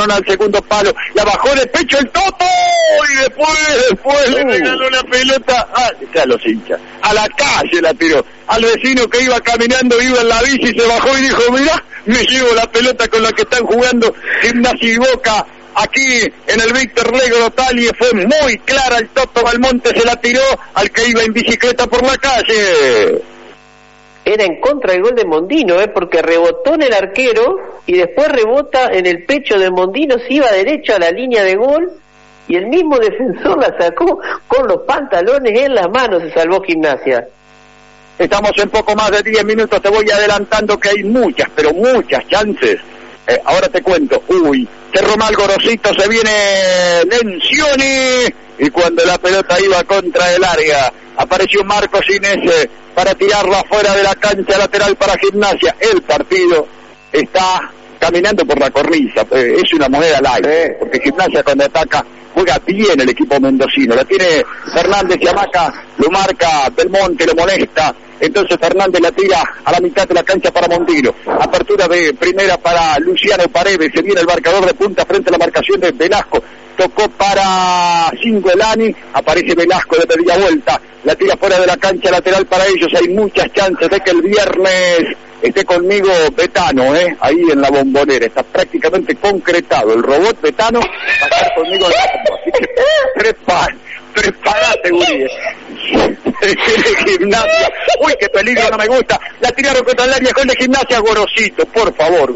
balón al segundo palo, la bajó de pecho el Toto, y después le regaló la pelota a los hinchas, a la calle la tiró, al vecino que iba caminando, iba en la bici, se bajó y dijo, mirá, me llevo la pelota con la que están jugando Gimnasia y Boca. Aquí en el Víctor Legro Talie fue muy clara, el Toto Balmonte se la tiró al que iba en bicicleta por la calle. Era en contra del gol de Mondino, porque rebotó en el arquero y después rebota en el pecho de Mondino, se iba derecho a la línea de gol y el mismo defensor la sacó con los pantalones en las manos, se salvó Gimnasia. Estamos en poco más de 10 minutos, te voy adelantando que hay muchas, pero muchas chances. Ahora te cuento, cerró mal Gorosito, se viene Lencioni, y cuando la pelota iba contra el área, apareció Marcos Inés para tirarla fuera de la cancha lateral para Gimnasia. El partido está caminando por la cornisa, es una moneda al aire, porque Gimnasia cuando ataca juega bien el equipo mendocino, la tiene Fernández y Hamaca, lo marca Belmonte, lo molesta, entonces Fernández la tira a la mitad de la cancha para Mondino, apertura de primera para Luciano Paredes, se viene el marcador de punta frente a la marcación de Velasco, tocó para Cingolani, aparece Velasco de media vuelta, la tira fuera de la cancha lateral para ellos, hay muchas chances de que el viernes esté conmigo Betano, ahí en la Bombonera, está prácticamente concretado, el robot Betano va a estar conmigo en la bomba, así que prepárate, guríes. Gimnasia, qué peligro, no me gusta, la tiraron contra el área, gol de Gimnasia, Gorosito, por favor,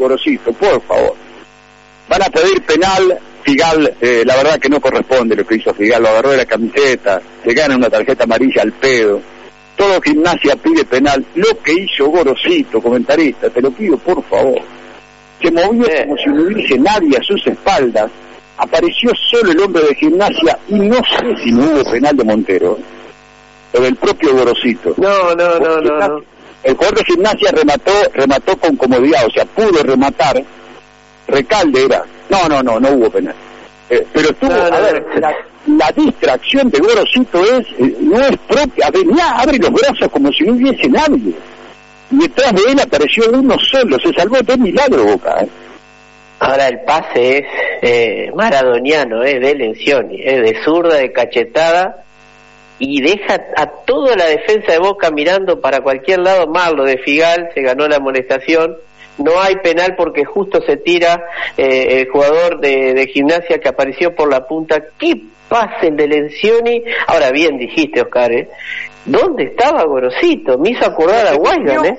van a pedir penal. Figal, la verdad que no corresponde lo que hizo Figal, lo agarró de la camiseta, le gana una tarjeta amarilla al pedo. Todo Gimnasia pide penal. Lo que hizo Gorosito, comentarista, te lo pido por favor. Se movió como si no hubiese nadie a sus espaldas. Apareció solo el hombre de Gimnasia y no sé si no hubo penal de Montero. Lo del propio Gorosito. No. El jugador de Gimnasia remató con comodidad, o sea, pudo rematar. Recalde era. No hubo penal. Pero estuvo, la distracción de Gorosito no es propia. Abre los brazos como si no hubiese nadie. Y detrás de él apareció uno solo, se salvó de milagro Boca. Ahora el pase es maradoniano, de Lencioni, de zurda, de cachetada, y deja a toda la defensa de Boca mirando para cualquier lado. Marlo de Figal se ganó la amonestación. No hay penal porque justo se tira el jugador de Gimnasia que apareció por la punta. ¡Qué pase el de Lencioni! Ahora bien dijiste, Oscar, ¿dónde estaba Gorosito? Me hizo acordar a Guaygan,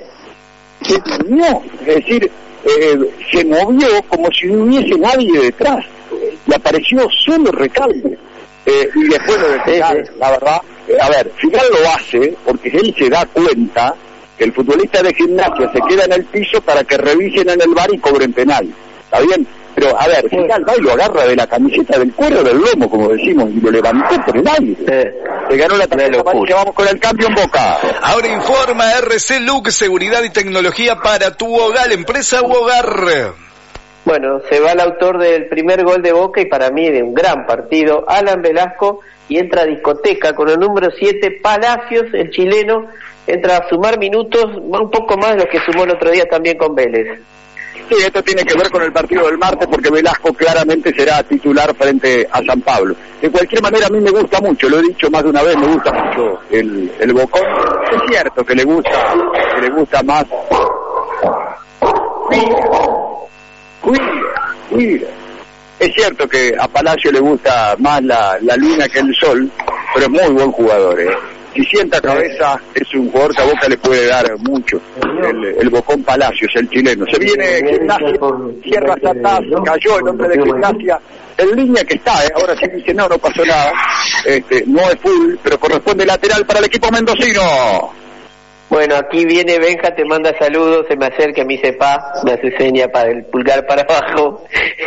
No, es decir, se movió como si no hubiese nadie detrás. Y apareció solo Recalde. Y después lo de Figal, la verdad, Figal lo hace porque él se da cuenta que el futbolista de Gimnasia se queda en el piso para que revisen en el VAR y cobren penal. ¿Está bien? Pero, Figal va y lo agarra de la camiseta del cuero del lomo, como decimos, y lo levantó por el aire. Se ganó la tarjeta amarilla, vamos con el cambio en Boca. Ahora informa RC Look, seguridad y tecnología para tu hogar, empresa u hogar. Bueno, se va el autor del primer gol de Boca y para mí de un gran partido, Alan Velasco, y entra a discoteca con el número 7, Palacios, el chileno, entra a sumar minutos, un poco más de lo que sumó el otro día también con Vélez. Sí, esto tiene que ver con el partido del martes porque Velasco claramente será titular frente a San Pablo. De cualquier manera a mí me gusta mucho, lo he dicho más de una vez, me gusta mucho el Bocón. Es cierto que le gusta más. Cuida. Es cierto que a Palacio le gusta más la luna que el sol, pero es muy buen jugador, Si sienta cabeza, es un jugador que a Boca le puede dar mucho. El Bocón Palacios, el chileno. Se viene Gimnasia, cierra Sataz, cayó el hombre de Gimnasia. En línea que está, ahora sí dice, no pasó nada. No es full, pero corresponde lateral para el equipo mendocino. Bueno, aquí viene Benja, te manda saludos, se me acerca, me dice me hace seña para el pulgar para abajo.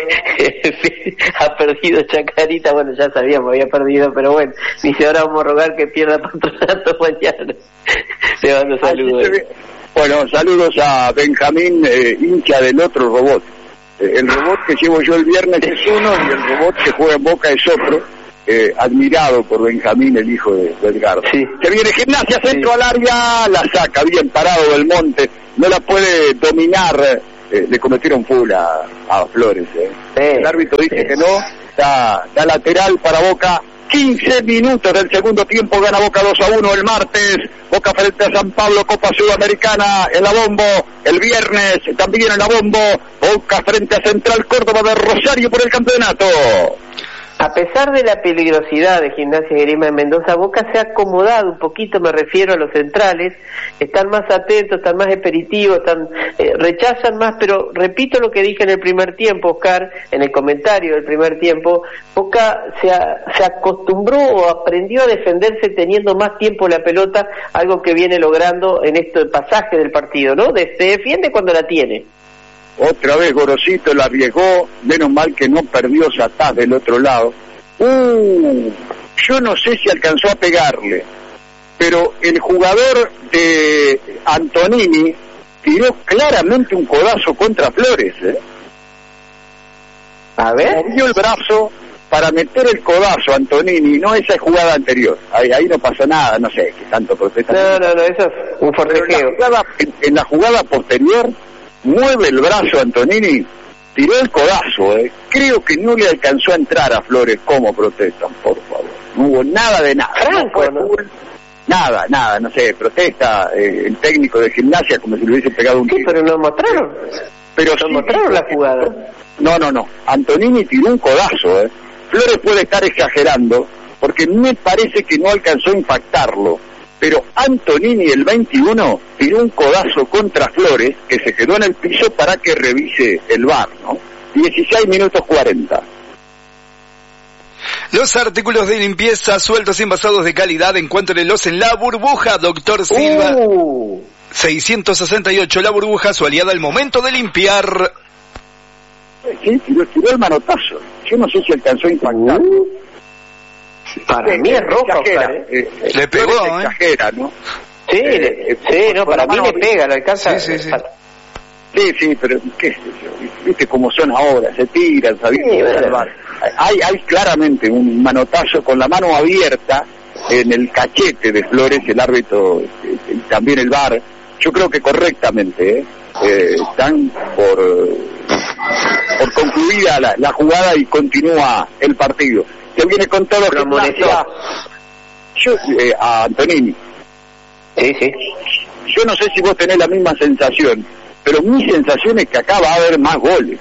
Ha perdido Chacarita, bueno, ya sabíamos, había perdido, pero bueno, dice, ahora vamos a rogar que pierda Patronato mañana. Te mando saludos. Bueno, saludos a Benjamín, hincha del otro robot. El robot que llevo yo el viernes es uno y el robot que juega en Boca es otro. Admirado por Benjamín, el hijo de Edgardo. Sí. Se viene Gimnasia, centro al área, la saca bien parado Belmonte, no la puede dominar le cometieron full a Flores. Sí, el árbitro dice que no, da lateral para Boca. 15 minutos del segundo tiempo, gana Boca 2-1 el martes. Boca frente a San Pablo, Copa Sudamericana en la Bombo. El viernes también en la Bombo. Boca frente a Central Córdoba de Rosario por el campeonato. A pesar de la peligrosidad de Gimnasia y Esgrima de Mendoza, Boca se ha acomodado un poquito, me refiero a los centrales, están más atentos, están más expeditivos, rechazan más, pero repito lo que dije en el primer tiempo, Oscar, en el comentario del primer tiempo, Boca se acostumbró o aprendió a defenderse teniendo más tiempo la pelota, algo que viene logrando en este pasaje del partido, ¿no? Se defiende cuando la tiene. Otra vez Gorosito la arriesgó, menos mal que no perdió Satás del otro lado. Yo no sé si alcanzó a pegarle, pero el jugador de Antonini tiró claramente un codazo contra Flores. A ver. Movió el brazo para meter el codazo Antonini, no esa jugada anterior. Ahí no pasó nada, no sé qué tanto protesta. No, eso es un forcejeo. En la jugada posterior, mueve el brazo Antonini, tiró el codazo, creo que no le alcanzó a entrar a Flores. Como protestan, por favor, no hubo nada de nada. Franco, ¿no? Nada, no sé, protesta el técnico de Gimnasia como si le hubiese pegado un tiro. Sí, pero no mostraron. Pero no mostraron la jugada. No, Antonini tiró un codazo, Flores puede estar exagerando, porque me parece que no alcanzó a impactarlo. Pero Antonini, el 21, tiró un codazo contra Flores, que se quedó en el piso para que revise el VAR, ¿no? 16 minutos 40. Los artículos de limpieza sueltos y envasados de calidad, encuéntrenlos en La Burbuja, Doctor Silva. 668 La Burbuja, su aliada al momento de limpiar. Sí, tiró el manotazo. Yo no sé si alcanzó a impactar. Para mí es roja, le pegó, exagera, ¿no? Sí, no, para mí le pega, le alcanza. Sí, pero qué sé yo, viste cómo son ahora, se tiran, sabiendo salvar. Hay claramente un manotazo con la mano abierta en el cachete de Flores, el árbitro y también el VAR. Yo creo que correctamente están por concluida la jugada y continúa el partido. Se viene con todo a Antonini. Sí. Yo no sé si vos tenés la misma sensación, pero mi sensación es que acá va a haber más goles.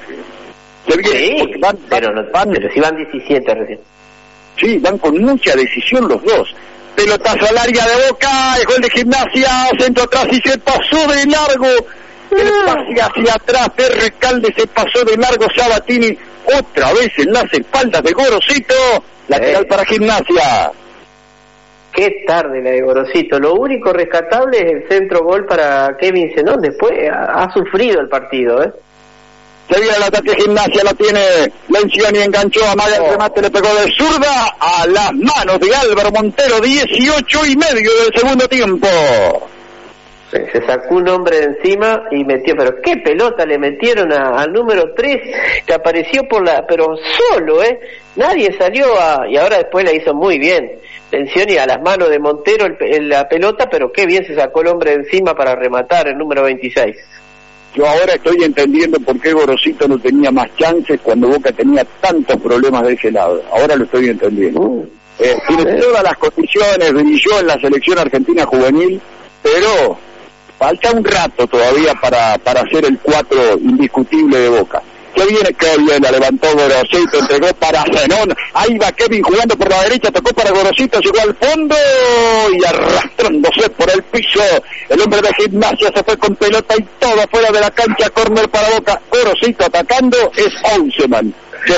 Pero si van 17 recién. Sí, van con mucha decisión los dos. Pelotazo al área de Boca, el gol de Gimnasia, centro atrás y se pasó de largo. El pase hacia atrás de Recalde, se pasó de largo Sabatini, otra vez en las espaldas de Gorosito, lateral para Gimnasia. Qué tarde la de Gorosito. Lo único rescatable es el centro gol para Kevin Zenón. Después ha sufrido el partido, Se viene el ataque Gimnasia, lo tiene Lencioni, enganchó, amaga el remate, le pegó de zurda a las manos de Álvaro Montero, 18 y medio del segundo tiempo. Se sacó un hombre de encima y metió, pero qué pelota le metieron al número 3, que apareció pero solo, nadie salió y ahora después la hizo muy bien. Lencioni a las manos de Montero la pelota, pero qué bien se sacó el hombre de encima para rematar el número 26. Yo ahora estoy entendiendo por qué Gorosito no tenía más chances cuando Boca tenía tantos problemas de ese lado. Ahora lo estoy entendiendo. Tiene todas las condiciones, brilló en la selección argentina juvenil, pero falta un rato todavía para hacer el 4 indiscutible de Boca. Que viene, la levantó Gorosito, entregó para Zenón, ahí va Kevin jugando por la derecha, tocó para Gorosito, llegó al fondo y arrastrándose por el piso, el hombre de Gimnasia se fue con pelota y todo fuera de la cancha, córner para Boca. Gorosito atacando, es Onseman,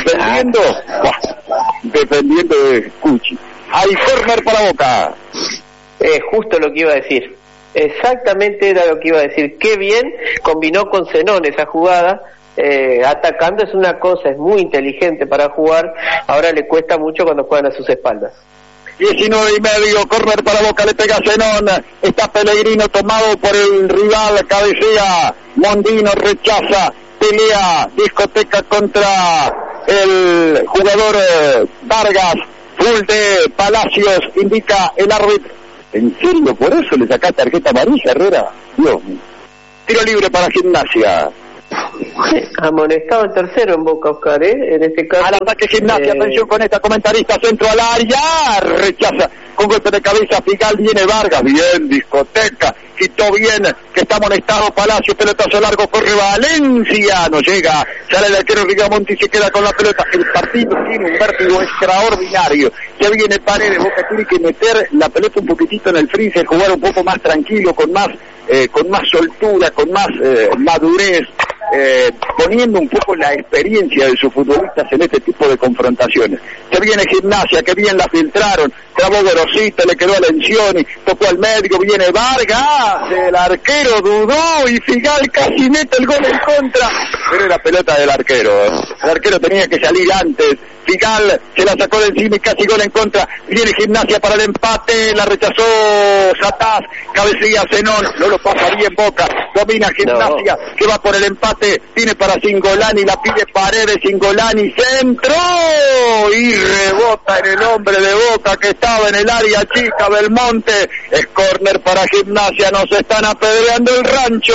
defendiendo de Cuchi. Hay córner para Boca. Justo lo que iba a decir, exactamente era lo que iba a decir. Qué bien combinó con Zenón esa jugada. Atacando es una cosa, es muy inteligente para jugar, ahora le cuesta mucho cuando juegan a sus espaldas. 19 y medio, córner para Boca, le pega Zenón, está Pellegrino tomado por el rival, cabecea, Mondino rechaza, pelea, discoteca contra el jugador Vargas, full de Palacios, indica el árbitro. ¿En serio? ¿Por eso le sacás tarjeta amarilla, Herrera? Dios mío. Tiro libre para Gimnasia. Amonestado el tercero en Boca, Oscar, en este caso. Al ataque Gimnasia, atención con esta comentarista, centro al área, rechaza con golpe de cabeza Figal, viene Vargas, bien, discoteca, quitó bien, que está amonestado Palacio, pelotazo largo, corre Valencia, no llega, sale el arquero Rigamonti y se queda con la pelota. El partido tiene un vértigo extraordinario, ya viene Paredes, Boca tiene que meter la pelota un poquitito en el freezer, jugar un poco más tranquilo, con más soltura, con más madurez, poniendo un poco la experiencia de sus futbolistas en este tipo de confrontaciones. Que viene Gimnasia, que bien la filtraron, trabó Gorosito, le quedó a Lencioni, tocó al medio, viene Vargas, el arquero dudó y Figal casi mete el gol en contra, pero era pelota del arquero, el arquero tenía que salir antes. Figal se la sacó de encima y casi gol en contra. Viene Gimnasia para el empate, la rechazó Sataz, cabecilla Zenón, no lo pasa bien Boca, domina Gimnasia, que va por el empate, tiene para Cingolani, la pide Paredes, Cingolani, centro, y rebota en el hombre de Boca que estaba en el área chica, Belmonte, es córner para Gimnasia, nos están apedreando el rancho.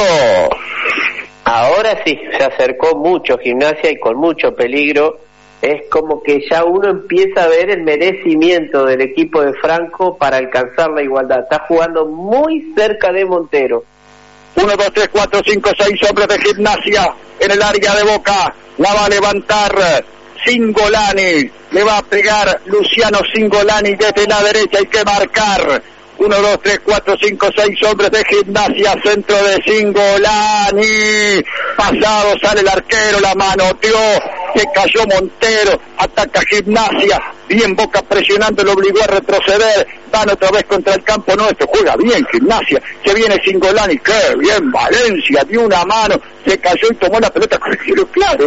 Ahora sí, se acercó mucho Gimnasia y con mucho peligro. Es como que ya uno empieza a ver el merecimiento del equipo de Franco para alcanzar la igualdad. Está jugando muy cerca de Montero. 1, 2, 3, 4, 5, 6 hombres de Gimnasia en el área de Boca. La va a levantar Cingolani. Le va a pegar Luciano Cingolani desde la derecha. Hay que marcar. 1, 2, 3, 4, 5, 6 hombres de Gimnasia, centro de Cingolani, pasado, sale el arquero, la manoteó, se cayó Montero, ataca Gimnasia, bien Boca presionando, lo obligó a retroceder, van otra vez contra el campo nuestro, juega bien Gimnasia, se viene Cingolani, qué bien Valencia, dio una mano, se cayó y tomó la pelota con el cielo claro,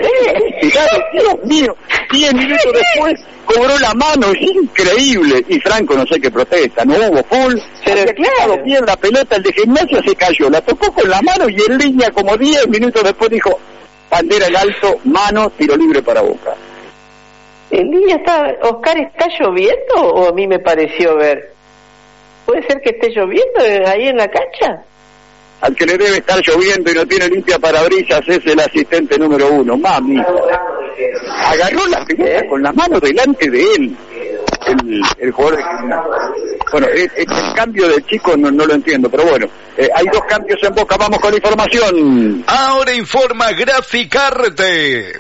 Dios mío, 10 minutos después cobró la mano, es increíble, y Franco no sé qué protesta, no hubo full, pero claro, bien la pelota, el de Gimnasia se cayó, la tocó con la mano y en línea como 10 minutos después dijo, bandera en alto, mano, tiro libre para Boca. ¿En línea está, Oscar, está lloviendo o a mí me pareció ver? ¿Puede ser que esté lloviendo ahí en la cancha? Al que le debe estar lloviendo y no tiene limpia parabrisas es el asistente número 1, mami. Agarró la pelota con la mano delante de él, el jugador de Gimnasia. Bueno, el cambio del chico no lo entiendo, pero bueno, hay 2 cambios en Boca, vamos con la información. Ahora informa Graficarte.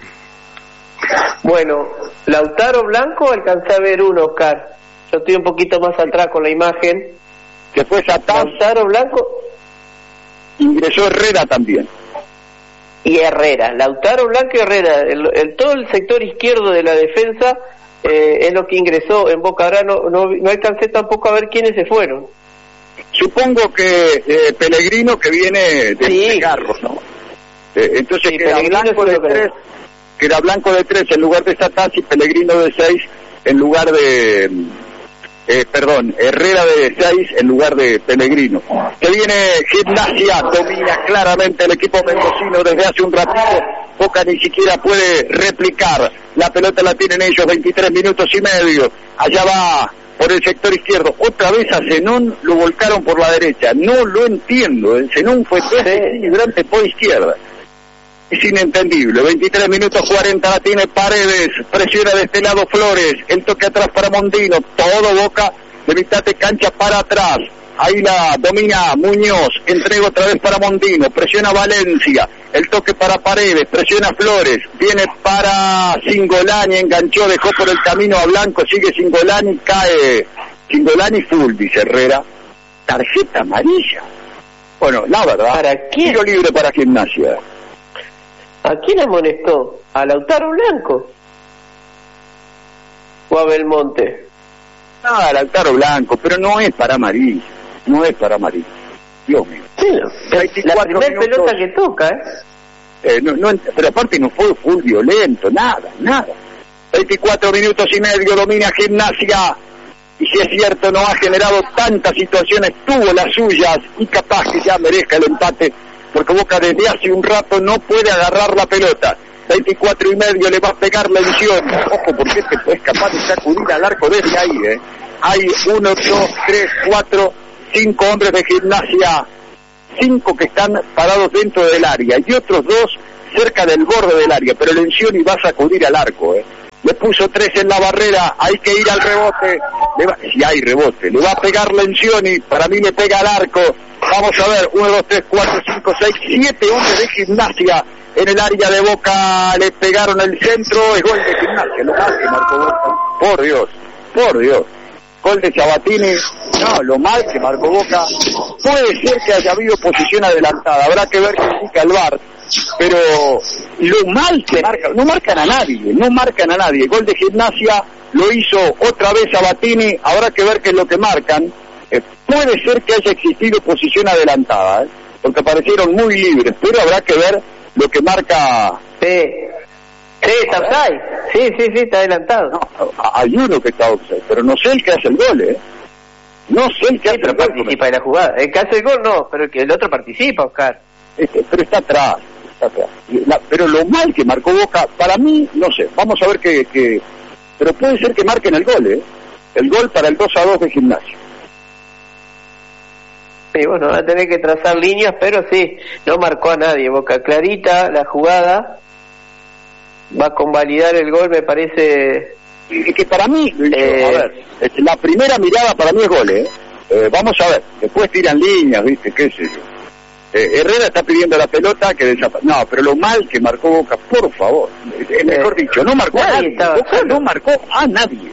Bueno, Lautaro Blanco alcancé a ver uno, Oscar. Yo estoy un poquito más atrás con la imagen. Que fue Satán. Lautaro Blanco. Ingresó Herrera también. Y Herrera, Lautaro Blanco y Herrera, todo el sector izquierdo de la defensa es lo que ingresó en Boca. Ahora no alcancé tampoco a ver quiénes se fueron. Supongo que Pellegrino, que viene de Garros, ¿no? Entonces sí, queda Blanco de 3, queda Blanco de 3 en lugar de Sataz y Pellegrino de 6 en lugar de... Herrera de 6 en lugar de Pellegrino. Que viene Gimnasia, domina claramente el equipo mendocino desde hace un ratito. Boca ni siquiera puede replicar. La pelota la tienen ellos, 23 minutos y medio. Allá va por el sector izquierdo. Otra vez a Zenón lo volcaron por la derecha. No lo entiendo. El Zenón fue durante por izquierda. Es inentendible. 23 minutos 40 la tiene Paredes, presiona de este lado Flores, el toque atrás para Mondino, todo Boca de mitad de cancha para atrás, ahí la domina Muñoz, entrega otra vez para Mondino, presiona Valencia, el toque para Paredes, presiona Flores, viene para Cingolani, enganchó, dejó por el camino a Blanco, sigue Cingolani, cae Cingolani full, dice Herrera, tarjeta amarilla. Bueno, la verdad, ¿para qué? Tiro libre para Gimnasia. ¿A quién amonestó? ¿A Lautaro Blanco? ¿O a Belmonte? No, a Lautaro Blanco, pero no es para amarilla. No es para amarilla. Dios mío. Sí, la primera pelota que toca, pero aparte no fue full violento, nada. 24 minutos y medio, domina Gimnasia. Y si es cierto, no ha generado tantas situaciones, tuvo las suyas y capaz que ya merezca el empate. Porque Boca desde hace un rato no puede agarrar la pelota. 24 y medio le va a pegar la visión. Ojo, porque es capaz de sacudir al arco desde ahí, Hay 1, 2, 3, 4, 5 hombres de Gimnasia 5 que están parados dentro del área y otros 2 cerca del borde del área, pero Lencioni va a sacudir al arco, Le puso 3 en la barrera, hay que ir al rebote, si hay rebote, le va a pegar Lencioni, para mí le pega al arco, vamos a ver, 1, 2, 3, 4, 5, 6, 7 hombres de Gimnasia en el área de Boca, le pegaron el centro, es gol de Gimnasia, lo mal que marcó Boca, por Dios, gol de Sabatini, no, lo mal que marcó Boca, puede ser que haya habido posición adelantada, habrá que ver qué indica el VAR, pero lo mal que marcan, no marcan a nadie, gol de Gimnasia, lo hizo otra vez Sabatini, habrá que ver qué es lo que marcan, puede ser que haya existido posición adelantada, porque parecieron muy libres, pero habrá que ver lo que marca. Sí, está offside. Sí, está adelantado. No, hay uno que está offside, pero no sé el que hace el gol, No sé el que hace el gol. Participa en la jugada. El que hace el gol no, pero el otro participa, Oscar. Pero está atrás. Pero lo mal que marcó Boca, para mí, no sé, vamos a ver que pero puede ser que marquen el gol, El gol para el 2-2 de Gimnasia. Sí, bueno, va a tener que trazar líneas, pero sí, no marcó a nadie. Boca clarita la jugada, va a convalidar el gol, me parece. Y que para mí, a ver, la primera mirada para mí es gol, vamos a ver, después tiran líneas, ¿viste? ¿Qué sé yo? Herrera está pidiendo la pelota que no, pero lo mal que marcó Boca, por favor, mejor dicho, no marcó a nadie, Boca no marcó a nadie.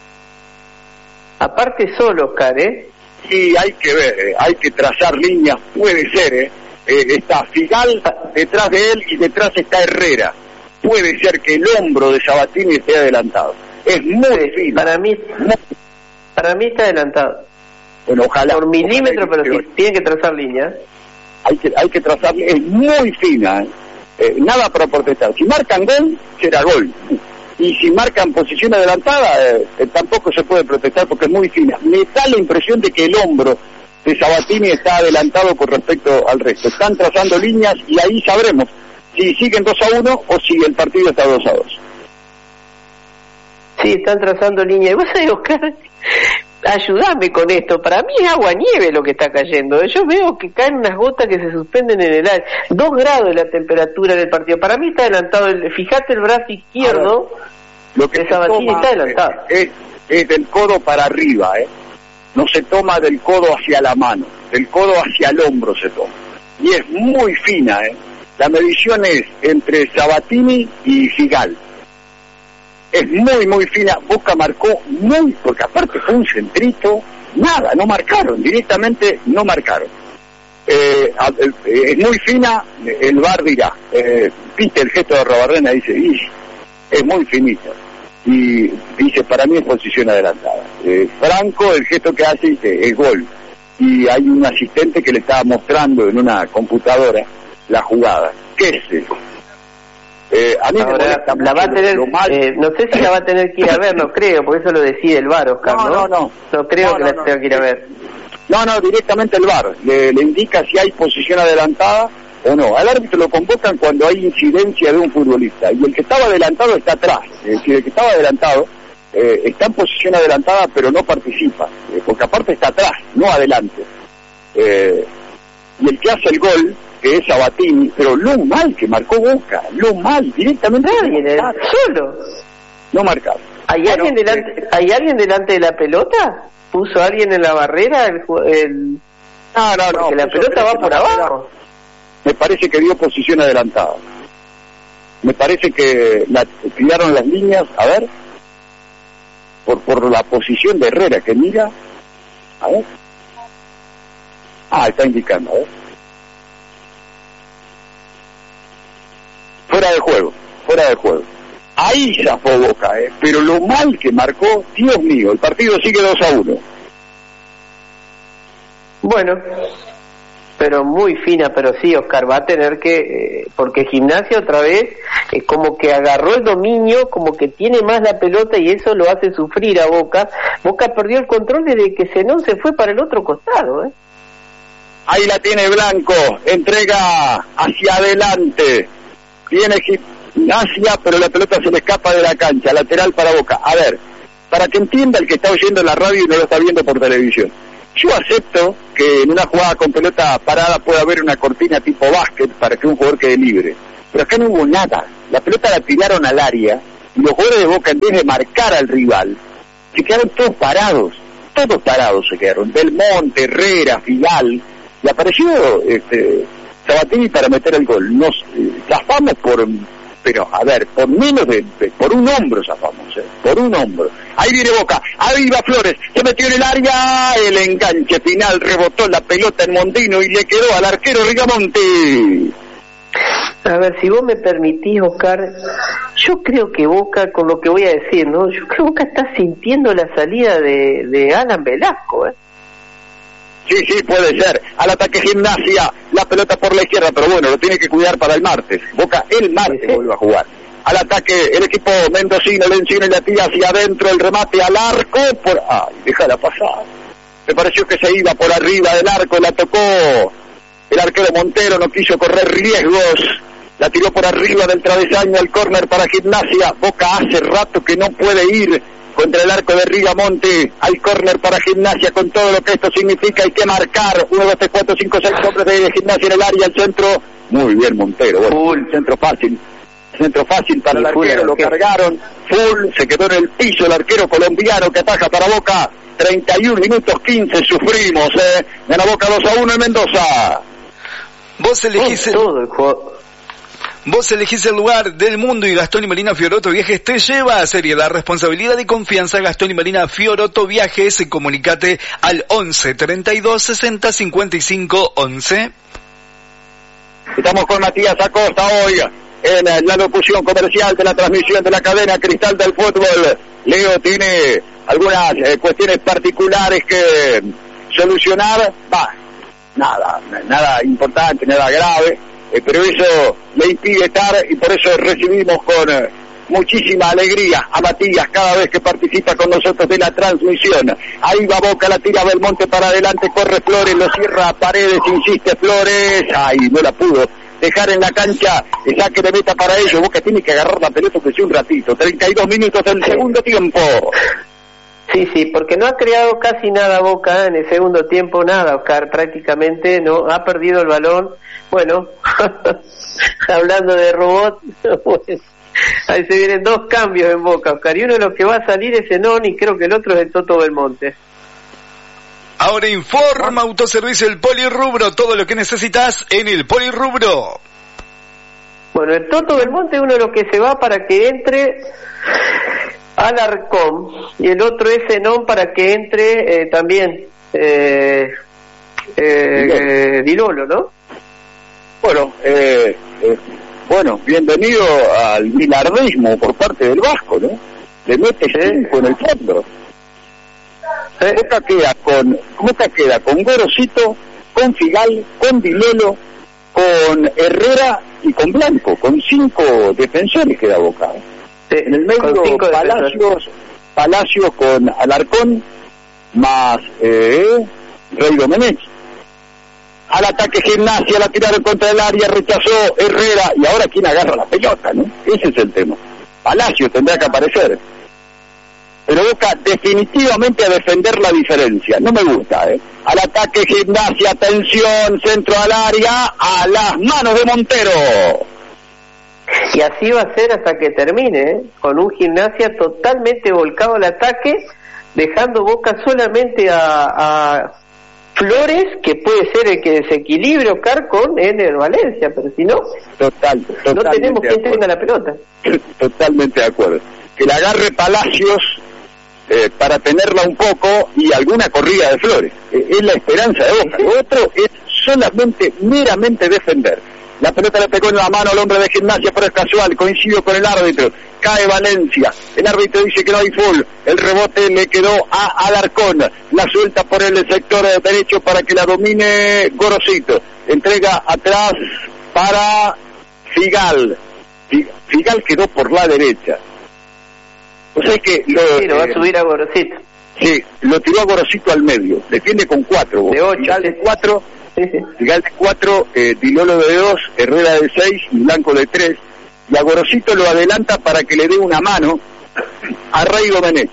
Aparte solo, Oscar, Sí, hay que ver, hay que trazar líneas, puede ser, está Figal detrás de él y detrás está Herrera. Puede ser que el hombro de Sabatini esté adelantado. Es muy fino. Para mí está adelantado. Bueno, ojalá. Por milímetro, pero sí, tiene que trazar líneas. Hay que trazar, es muy fina, nada para protestar. Si marcan gol, será gol. Y si marcan posición adelantada, tampoco se puede protestar porque es muy fina. Me da la impresión de que el hombro de Sabatini está adelantado con respecto al resto. Están trazando líneas y ahí sabremos si siguen 2-1 o si el partido está 2-2. Sí, están trazando líneas. Y vos sabés, Oscar, ayúdame con esto. Para mí es agua-nieve lo que está cayendo. Yo veo que caen unas gotas que se suspenden en el aire. 2 grados la temperatura del partido. Para mí está adelantado. Fíjate el brazo izquierdo. Lo que de Sabatini está adelantado. Es del codo para arriba, No se toma del codo hacia la mano. Del codo hacia el hombro se toma. Y es muy fina, La medición es entre Sabatini y Figal. Es muy, muy fina. Boca marcó porque aparte fue un centrito, nada, no marcaron, directamente no marcaron. Es muy fina, el VAR dirá, viste el gesto de Robarrena, dice, es muy finita. Y dice, para mí es posición adelantada. Franco, el gesto que hace, dice, es gol. Y hay un asistente que le estaba mostrando en una computadora la jugada. ¿Qué es eso? A mí ahora, la va a tener, no sé si la va a tener que ir a ver, no creo, porque eso lo decide el VAR, Oscar, ¿no? No creo que la tenga que ir a ver. No, directamente el VAR le indica si hay posición adelantada o no. Al árbitro lo convocan cuando hay incidencia de un futbolista, y el que estaba adelantado está atrás, es decir, el que estaba adelantado está en posición adelantada pero no participa, porque aparte está atrás, no adelante. Y el que hace el gol, que es Sabatini, pero lo mal que marcó Boca, lo mal, directamente solo. No marcado. ¿Hay alguien delante de la pelota? ¿Puso alguien en la barrera? No. Porque la pelota va por abajo. Me parece que dio posición adelantada. Me parece que tiraron las líneas, a ver, por la posición de Herrera, que mira, a ver. Está indicando, a ver. Fuera de juego. Ahí zafó Boca, pero lo mal que marcó, Dios mío, el partido sigue 2-1. Bueno, pero muy fina, pero sí, Oscar, va a tener que, porque Gimnasia otra vez, como que agarró el dominio, como que tiene más la pelota y eso lo hace sufrir a Boca. Boca perdió el control desde que Zenón se fue para el otro costado, Ahí la tiene Blanco, entrega hacia adelante. Viene Gimnasia, pero la pelota se le escapa de la cancha, lateral para Boca. A ver, para que entienda el que está oyendo en la radio y no lo está viendo por televisión. Yo acepto que en una jugada con pelota parada pueda haber una cortina tipo básquet para que un jugador quede libre. Pero acá no hubo nada. La pelota la tiraron al área y los jugadores de Boca, en vez de marcar al rival, se quedaron todos parados se quedaron. Belmonte, Herrera, Figal, y apareció Sabatini para meter el gol. Nos zafamos por menos por un hombro zafamos, por un hombro. Ahí viene Boca, ahí va Flores, se metió en el área, el enganche final, rebotó la pelota en Mondino y le quedó al arquero Rigamonte. A ver, si vos me permitís, Oscar, yo creo que Boca, con lo que voy a decir, ¿no? Yo creo que Boca está sintiendo la salida de Alan Velasco, Sí, puede ser. Al ataque Gimnasia, la pelota por la izquierda, pero bueno, lo tiene que cuidar para el martes. Boca el martes vuelve a jugar. Al ataque el equipo mendocino, le encina y la tira hacia adentro, el remate al arco, déjala pasar. Me pareció que se iba por arriba del arco, la tocó el arquero Montero, no quiso correr riesgos, la tiró por arriba del travesaño al córner para Gimnasia. Boca hace rato que no puede ir contra el arco de Rigamonte, hay córner para Gimnasia con todo lo que esto significa, hay que marcar, 1, 2, 3, 4, 5, 6 hombres de Gimnasia en el área, el centro, muy bien Montero, bueno, centro fácil para el arquero, lo cargaron, se quedó en el piso el arquero colombiano que ataja para Boca, 31 minutos 15, sufrimos, gana Boca 2-1 en Mendoza. Vos elegís el lugar del mundo y Gastón y Marina Fiorotto Viajes te lleva a seriedad, responsabilidad y confianza. Gastón y Marina Fiorotto Viajes, comunicate al 11 32 60 55 11. Estamos con Matías Acosta hoy en la locución comercial de la transmisión de la cadena Cristal del Fútbol. Leo tiene algunas cuestiones particulares que solucionar, nada importante, nada grave. Pero eso le impide estar y por eso recibimos con muchísima alegría a Matías cada vez que participa con nosotros de la transmisión. Ahí va Boca, la tira Belmonte para adelante, corre Flores, lo cierra a Paredes, insiste Flores, no la pudo dejar en la cancha, el saque de meta para ellos. Boca tiene que agarrar la pelota que sea un ratito, 32 minutos del segundo tiempo. Sí, porque no ha creado casi nada Boca en el segundo tiempo, nada, Oscar, prácticamente no, ha perdido el balón. Bueno, hablando de robot, pues, ahí se vienen 2 cambios en Boca, Oscar, y uno de los que va a salir es Zenón y creo que el otro es el Toto Belmonte. Ahora informa Autoservicio El Polirrubro, todo lo que necesitas en El Polirrubro. Bueno, el Toto Belmonte es uno de los que se va para que entre Alarcón y el otro es Zenón para que entre también Dilolo, ¿no? Bueno, bienvenido al bilardismo por parte del Vasco, ¿no? Le mete 5 en el fondo. Boca queda con Gorosito, con Figal, con Dilolo, con Herrera y con Blanco, con 5 defensores queda Boca. En el medio Palacios con Alarcón más Rey Domenech. Al ataque Gimnasia, la tiraron contra el área, rechazó Herrera, y ahora ¿quién agarra la pelota, no? Ese es el tema. Palacios tendrá que aparecer. Pero Boca definitivamente a defender la diferencia, no me gusta, Al ataque Gimnasia, atención, centro al área, a las manos de Montero. Y así va a ser hasta que termine, con un Gimnasia totalmente volcado al ataque, dejando Boca solamente a Flores, que puede ser el que desequilibre Oscar con Ener Valencia, pero si no, no tenemos quien tenga la pelota. Totalmente de acuerdo. Que la agarre Palacios para tenerla un poco y alguna corrida de Flores. Es la esperanza de Boca. Lo otro es solamente, meramente defender. La pelota le pegó en la mano al hombre de Gimnasia, pero es casual, coincidió con el árbitro. Cae Valencia, el árbitro dice que no hay full, el rebote le quedó a Alarcón, la suelta por el sector derecho para que la domine Gorosito, entrega atrás para Figal. Figal quedó por la derecha. O sea que lo va a subir a Gorosito. Sí, lo tiró a Gorosito al medio, defiende con 4. De 8. Figal de 4. Figal de 4, Dilolo de 2, Herrera de 6 y Blanco de 3, y a Gorosito lo adelanta para que le dé una mano a Rey Domenech.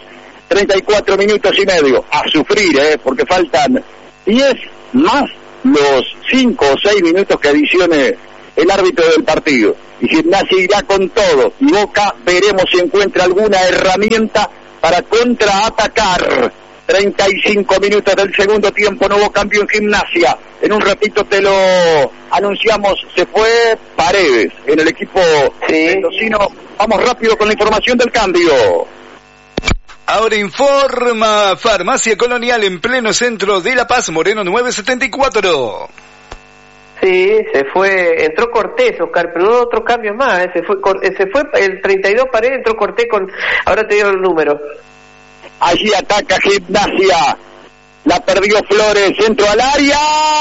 34 minutos y medio. A sufrir, porque faltan 10 más los 5 o 6 minutos que adicione el árbitro del partido. Y Gimnasia irá con todo. Y Boca veremos si encuentra alguna herramienta para contraatacar. 35 minutos del segundo tiempo, nuevo cambio en Gimnasia. En un ratito te lo anunciamos, se fue Paredes en el equipo mendocino. Vamos rápido con la información del cambio. Ahora informa Farmacia Colonial en pleno centro de La Paz, Moreno 974. Sí, se fue, entró Cortés, Oscar, pero no otros cambios más, se fue el 32 Paredes, entró Cortés con, ahora te digo el número. Allí ataca Gimnasia, la perdió Flores, centro al área,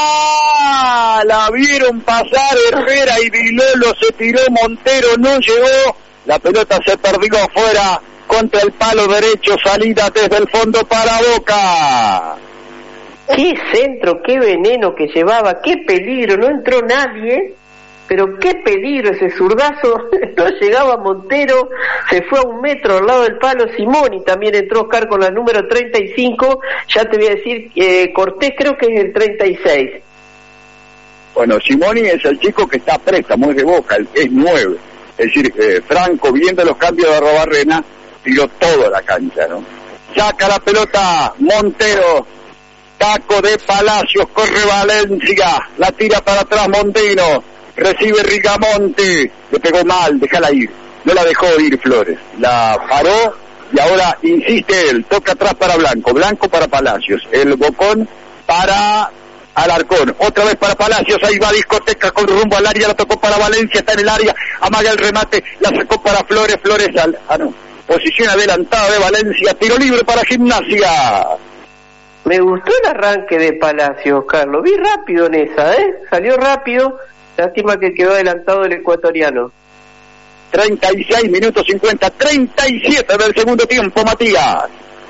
la vieron pasar Herrera y Vilolo, se tiró Montero, no llegó, la pelota se perdió afuera, contra el palo derecho, salida desde el fondo para Boca. Qué centro, qué veneno que llevaba, qué peligro, no entró nadie, pero qué peligro ese zurdazo, no llegaba Montero, se fue a 1 metro al lado del palo. Simoni también entró, Oscar, con la número 35, ya te voy a decir, Cortés creo que es el 36. Bueno, Simoni es el chico que está a préstamo, es de Boca, es 9, es decir, Franco, viendo los cambios de Arrobarrena, tiró todo a la cancha, ¿no? Saca la pelota Montero, taco de Palacios, corre Valencia, la tira para atrás Mondino, recibe Rigamonte, le pegó mal, déjala ir, no la dejó ir Flores, la paró y ahora insiste él, toca atrás para Blanco, Blanco para Palacios, el Bocón para Alarcón, otra vez para Palacios, ahí va Discoteca con rumbo al área, la tocó para Valencia, está en el área, amaga el remate, la sacó para Flores, posición adelantada de Valencia, tiro libre para Gimnasia. Me gustó el arranque de Palacios, Carlos, vi rápido en esa, salió rápido. Lástima que quedó adelantado el ecuatoriano. 36 minutos 50, 37 del segundo tiempo, Matías.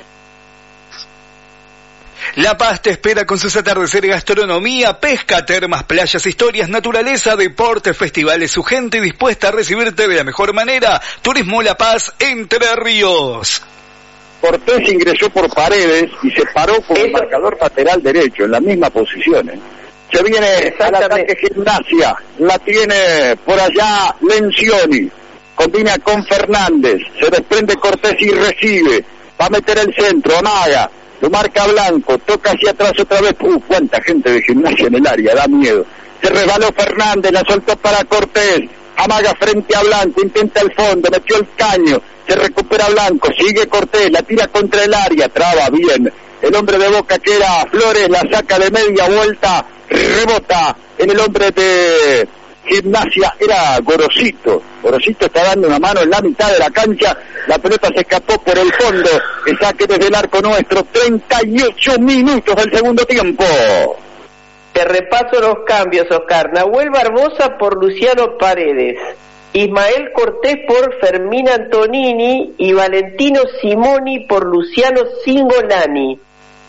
La Paz te espera con sus atardeceres, gastronomía, pesca, termas, playas, historias, naturaleza, deportes, festivales, su gente dispuesta a recibirte de la mejor manera. Turismo La Paz, Entre Ríos. Cortés ingresó por Paredes y se paró con el marcador lateral derecho, en la misma posición, Se viene al ataque Gimnasia, la tiene por allá Lencioni, combina con Fernández, se desprende Cortés y recibe, va a meter el centro, amaga, lo marca Blanco, toca hacia atrás otra vez, cuánta gente de Gimnasia en el área, da miedo, se resbaló Fernández, la soltó para Cortés, amaga frente a Blanco, intenta el fondo, metió el caño, se recupera Blanco, sigue Cortés, la tira contra el área, traba bien, el hombre de Boca que era Flores, la saca de media vuelta, rebota en el hombre de Gimnasia, era Gorosito está dando una mano en la mitad de la cancha, la pelota se escapó por el fondo, el saque desde el arco nuestro, 38 minutos del segundo tiempo. Te repaso los cambios, Oscar. Nahuel Barbosa por Luciano Paredes, Ismael Cortés por Fermín Antonini y Valentino Simoni por Luciano Cingolani.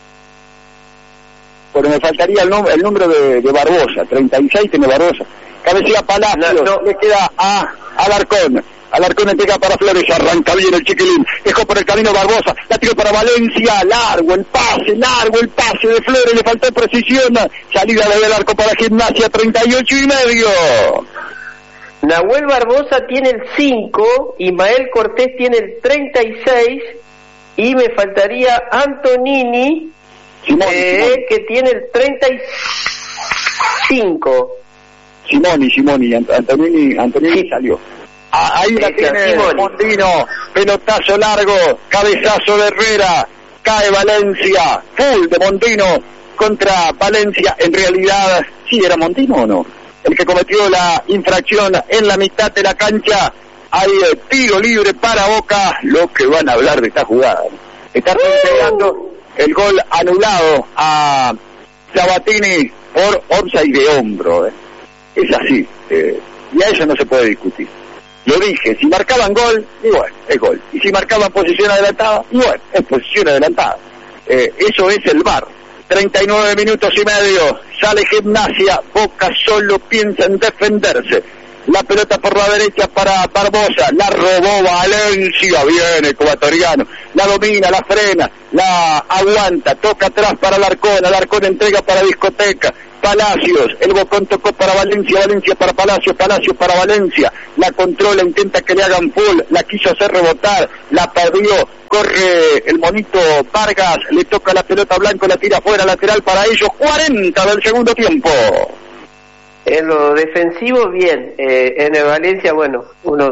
Bueno, me faltaría el número de Barbosa, 36 tiene Barbosa. Cabecea Palacios, le queda a Alarcón. Alarcón entrega para Flores, arranca bien el chiquilín, dejó por el camino Barbosa, la tiró para Valencia, largo el pase de Flores, le faltó precisión, salida desde el arco para Gimnasia, 38 y medio. Nahuel Barbosa tiene el 5, Ismael Cortés tiene el 36 y me faltaría Antonini, Simoni. Que tiene el 35. Simoni, Antonini salió. Ahí la tiene Mondino, pelotazo largo, cabezazo de Herrera, cae Valencia, full de Mondino contra Valencia, en realidad, ¿sí era Mondino o no? El que cometió la infracción en la mitad de la cancha, hay tiro libre para Boca, lo que van a hablar de esta jugada. Está entregando el gol anulado a Sabatini por offside de hombro, Es así, y a eso no se puede discutir. Lo dije, si marcaban gol, y bueno, es gol. Y si marcaban posición adelantada, y bueno, es posición adelantada. Eso es el VAR. 39 minutos y medio, sale Gimnasia, Boca solo piensa en defenderse. La pelota por la derecha para Barbosa, la robó Valencia, bien ecuatoriano, la domina, la frena, la aguanta, toca atrás para Alarcón entrega para Discoteca, Palacios, el Bocón tocó para Valencia, Valencia para Palacios, Palacios para Valencia, la controla, intenta que le hagan full, la quiso hacer rebotar, la perdió, corre el monito Vargas, le toca la pelota Blanco, la tira fuera, lateral para ellos, 40 del segundo tiempo. En lo defensivo, bien. En el Valencia, bueno,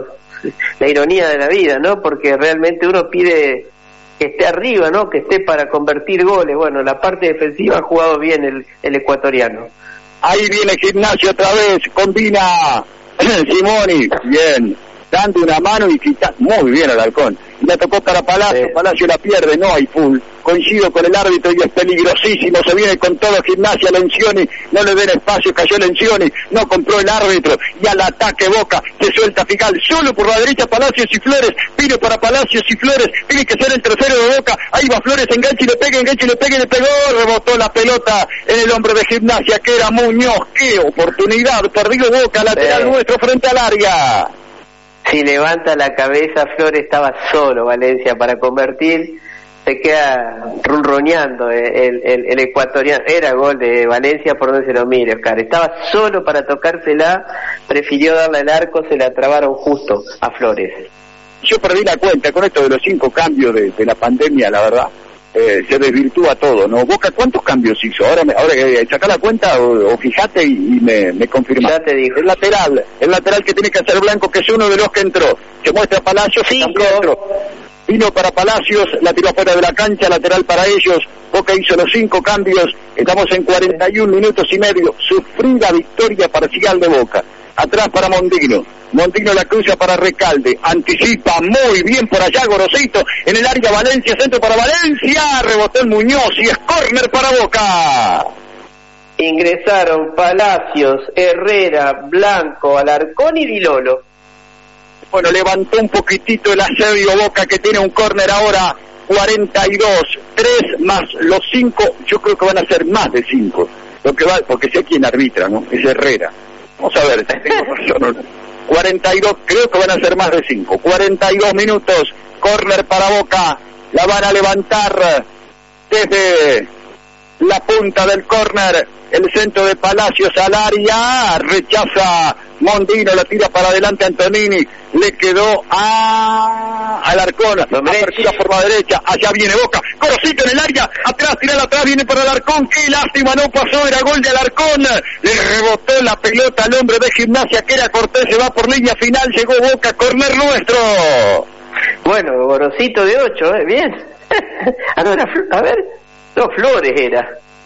la ironía de la vida, ¿no? Porque realmente uno pide que esté arriba, ¿no? Que esté para convertir goles. Bueno, la parte defensiva ha jugado bien el ecuatoriano. Ahí viene Gimnasia otra vez, combina Simoni, bien, dando una mano y quita muy bien Alarcón. Y la tocó para Palacio, Palacio la pierde, no hay full. Coincido con el árbitro y es peligrosísimo, se viene con todo Gimnasia, Lencioni, no le den espacio, cayó Lencioni, no compró el árbitro, y al ataque Boca, se suelta Figal, solo por la derecha Palacios y Flores, pide para Palacios y Flores, tiene que ser el tercero de Boca, ahí va Flores, enganche y le pega, y le pegó, rebotó la pelota en el hombre de Gimnasia, que era Muñoz, qué oportunidad, perdido Boca, lateral nuestro frente al área. Si levanta la cabeza, Flores estaba solo, Valencia, para convertir, se queda ronroneando el ecuatoriano. Era gol de Valencia por donde se lo mire, Oscar. Estaba solo para tocársela, prefirió darle al arco, se la trabaron justo a Flores. Yo perdí la cuenta con esto de los 5 cambios de la pandemia, la verdad. Se desvirtúa todo, ¿no? Boca, ¿cuántos cambios hizo? Ahora saca la cuenta o fijate y me confirma. Ya te digo. El lateral que tiene que hacer Blanco, que es uno de los que entró. Se muestra Palacios, 5. Vino para Palacios, la tiró fuera de la cancha, lateral para ellos. Boca hizo los 5 cambios. Estamos en 41 minutos y medio. Sufrida victoria parcial de Boca. Atrás para Mondino la cruza para Recalde, anticipa muy bien por allá Gorosito, en el área Valencia, centro para Valencia, rebotó el Muñoz y es córner para Boca. Ingresaron Palacios, Herrera, Blanco, Alarcón y Dilolo. Bueno, levantó un poquitito el asedio Boca, que tiene un córner ahora, 42, 3 más los 5, yo creo que van a ser más de 5, porque sé quién arbitra, ¿no? Es Herrera. Vamos a ver, tengo razón o no. 42, creo que van a ser más de 5. 42 minutos, córner para Boca. La van a levantar desde la punta del córner. El centro de Palacios al área. Rechaza Mondino, la tira para adelante Antonini. Le quedó a Alarcón. Apertura por la derecha. Allá viene Boca. Gorosito en el área. Atrás, tirala atrás. Viene para Alarcón. Qué lástima, no pasó. Era gol de Alarcón. Le rebotó la pelota al hombre de Gimnasia, que era Cortés. Se va por línea final. Llegó Boca. Córner nuestro. Bueno, Gorosito de 8, bien. A ver. No, Flores era.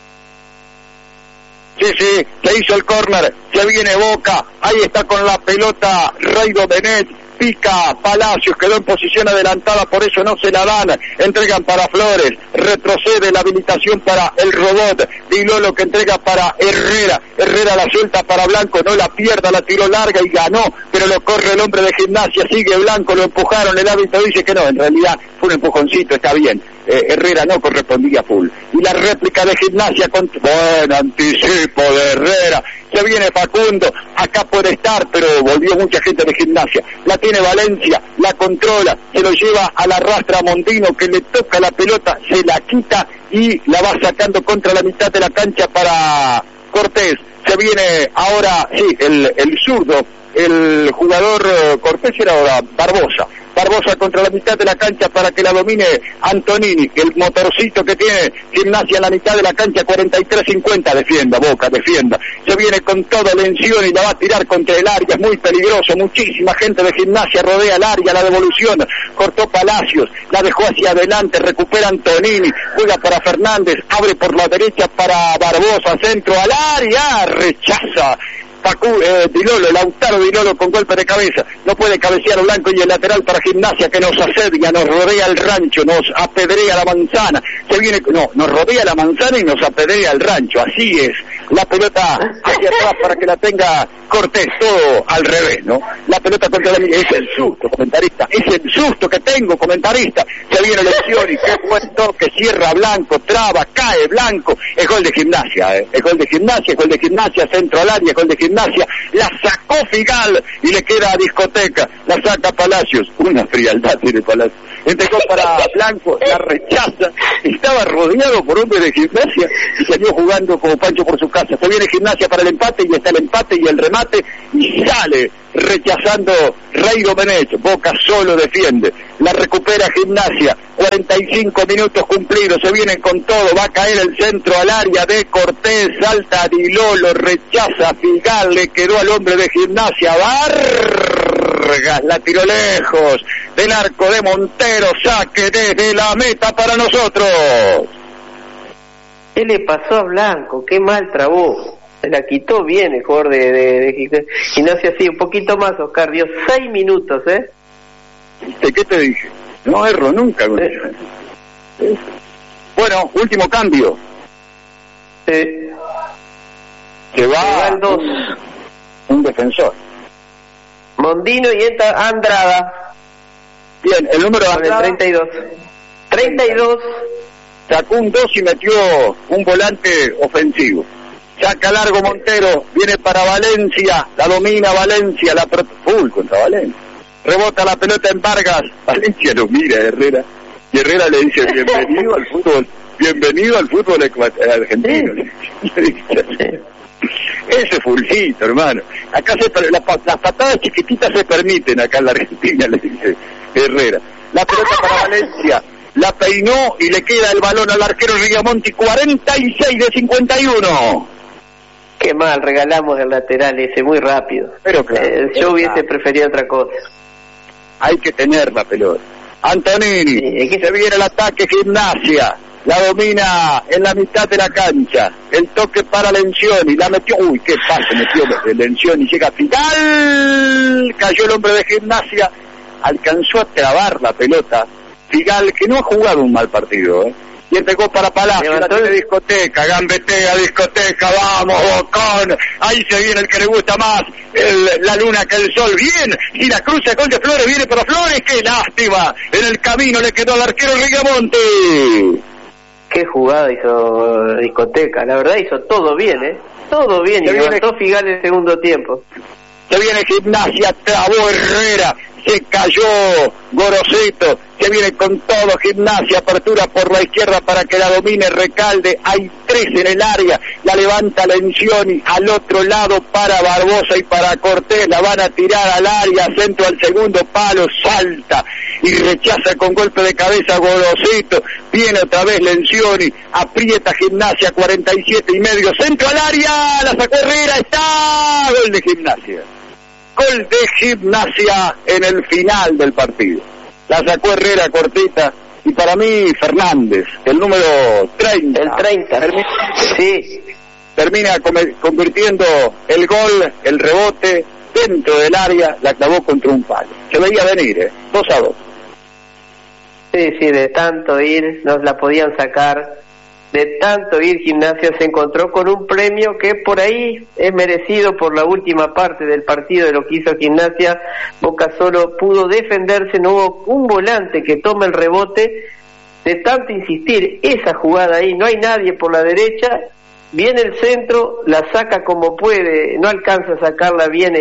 Sí, se hizo el córner, se viene Boca, ahí está con la pelota Rey Domenech, pica Palacios, quedó en posición adelantada, por eso no se la dan, entregan para Flores, retrocede la habilitación para el robot, Dilolo que entrega para Herrera la suelta para Blanco, no la pierda, la tiró larga y ganó, pero lo corre el hombre de Gimnasia, sigue Blanco, lo empujaron, el árbitro dice que no, en realidad fue un empujoncito, está bien. Herrera no correspondía full. Y la réplica de Gimnasia con buen anticipo de Herrera. Se viene Facundo, acá puede estar, pero volvió mucha gente de Gimnasia. La tiene Valencia, la controla, se lo lleva a la rastra a Mondino, que le toca la pelota, se la quita y la va sacando contra la mitad de la cancha para Cortés. Se viene ahora, sí, el zurdo, el jugador Cortés era ahora Barbosa contra la mitad de la cancha para que la domine Antonini, el motorcito que tiene Gimnasia en la mitad de la cancha, 43-50, defienda Boca, defienda, se viene con toda Lencioni y la va a tirar contra el área, es muy peligroso, muchísima gente de Gimnasia rodea el área, la devolución, cortó Palacios, la dejó hacia adelante, recupera Antonini, juega para Fernández, abre por la derecha para Barbosa, centro al área, rechaza Dilolo, Lautaro Dilolo con golpe de cabeza, no puede cabecear Blanco y el lateral para Gimnasia que nos asedia, nos rodea el rancho, nos apedrea la manzana, nos rodea la manzana y nos apedrea el rancho, así es, la pelota hacia atrás para que la tenga Cortés, todo al revés, ¿no? La pelota contra es el susto, comentarista, es el susto que tengo, comentarista, se se viene Lencioni, qué buen toque, cierra Blanco, traba, cae Blanco, es gol de Gimnasia, es gol de Gimnasia, centro al área, gol de Gimnasia, la sacó Figal y le queda a Discoteca, la saca Palacios, una frialdad tiene Palacios, entregó para Blanco, la rechaza, estaba rodeado por hombres de Gimnasia y salió jugando como Pancho por su casa, se viene Gimnasia para el empate y está el empate y el remate y sale rechazando Rey Domenech, Boca solo defiende, la recupera Gimnasia, 45 minutos cumplidos, se vienen con todo, va a caer el centro al área de Cortés, salta Diló, lo rechaza Figal, le quedó al hombre de Gimnasia, Vargas, la tiró lejos, del arco de Montero, saque desde la meta para nosotros. ¿Qué le pasó a Blanco? Qué mal trabó. Se la quitó bien el jugador de Gimnasia, sí, un poquito más, Oscar, dio 6 minutos, ¿Qué te dije? No erro nunca. Bueno, último cambio. Se va el 2. Un defensor. Mondino y entra Andrada. Bien, el número de Andrada. El 32. 32. Sacó un 2 y metió un volante ofensivo. Saca largo Montero, viene para Valencia, la domina Valencia, contra Valencia. Rebota la pelota en Vargas, Valencia lo mira a Herrera, y Herrera le dice bienvenido al fútbol argentino. Ese fulcito, hermano. Acá las patadas chiquititas se permiten acá en la Argentina, le dice Herrera. La pelota para Valencia, la peinó y le queda el balón al arquero Rigamonti, 46 de 51. Qué mal, regalamos el lateral ese muy rápido. Pero claro, yo hubiese preferido otra cosa. Hay que tener la pelota. Antonini, sí, se viene el ataque Gimnasia, la domina en la mitad de la cancha, el toque para Lencioni, la metió, qué pase metió Lencioni, llega a Figal, cayó el hombre de Gimnasia, alcanzó a trabar la pelota, Figal, que no ha jugado un mal partido, y entregó para Palacio, la tiene Discoteca, gambetea Discoteca, vamos Bocón, ahí se viene el que le gusta más, la luna que el sol, bien, y la cruza gol de Flores, viene para Flores, qué lástima, en el camino le quedó al arquero Rigamonti. Qué jugada hizo Discoteca, la verdad hizo todo bien, todo bien, y levantó Figal el segundo tiempo. Se viene Gimnasia, trabó Herrera, se cayó Gorosito, se viene con todo Gimnasia, apertura por la izquierda para que la domine Recalde, hay 3 en el área, la levanta Lencioni, al otro lado para Barbosa y para Cortés, la van a tirar al área, centro al segundo palo, salta y rechaza con golpe de cabeza Gorosito, viene otra vez Lencioni, aprieta Gimnasia, 47 y medio, centro al área, la sacó Herrera, está, gol de Gimnasia. Gol de Gimnasia en el final del partido. La sacó Herrera cortita y para mí Fernández, el número 30. El 30. Termina convirtiendo el gol, el rebote dentro del área, la clavó contra un palo. Se veía venir, 2-2. Sí, de tanto ir, nos la podían sacar. De tanto ir Gimnasia se encontró con un premio que por ahí es merecido por la última parte del partido de lo que hizo Gimnasia. Boca solo pudo defenderse, no hubo un volante que tome el rebote. De tanto insistir, esa jugada ahí, no hay nadie por la derecha, viene el centro, la saca como puede, no alcanza a sacarla bien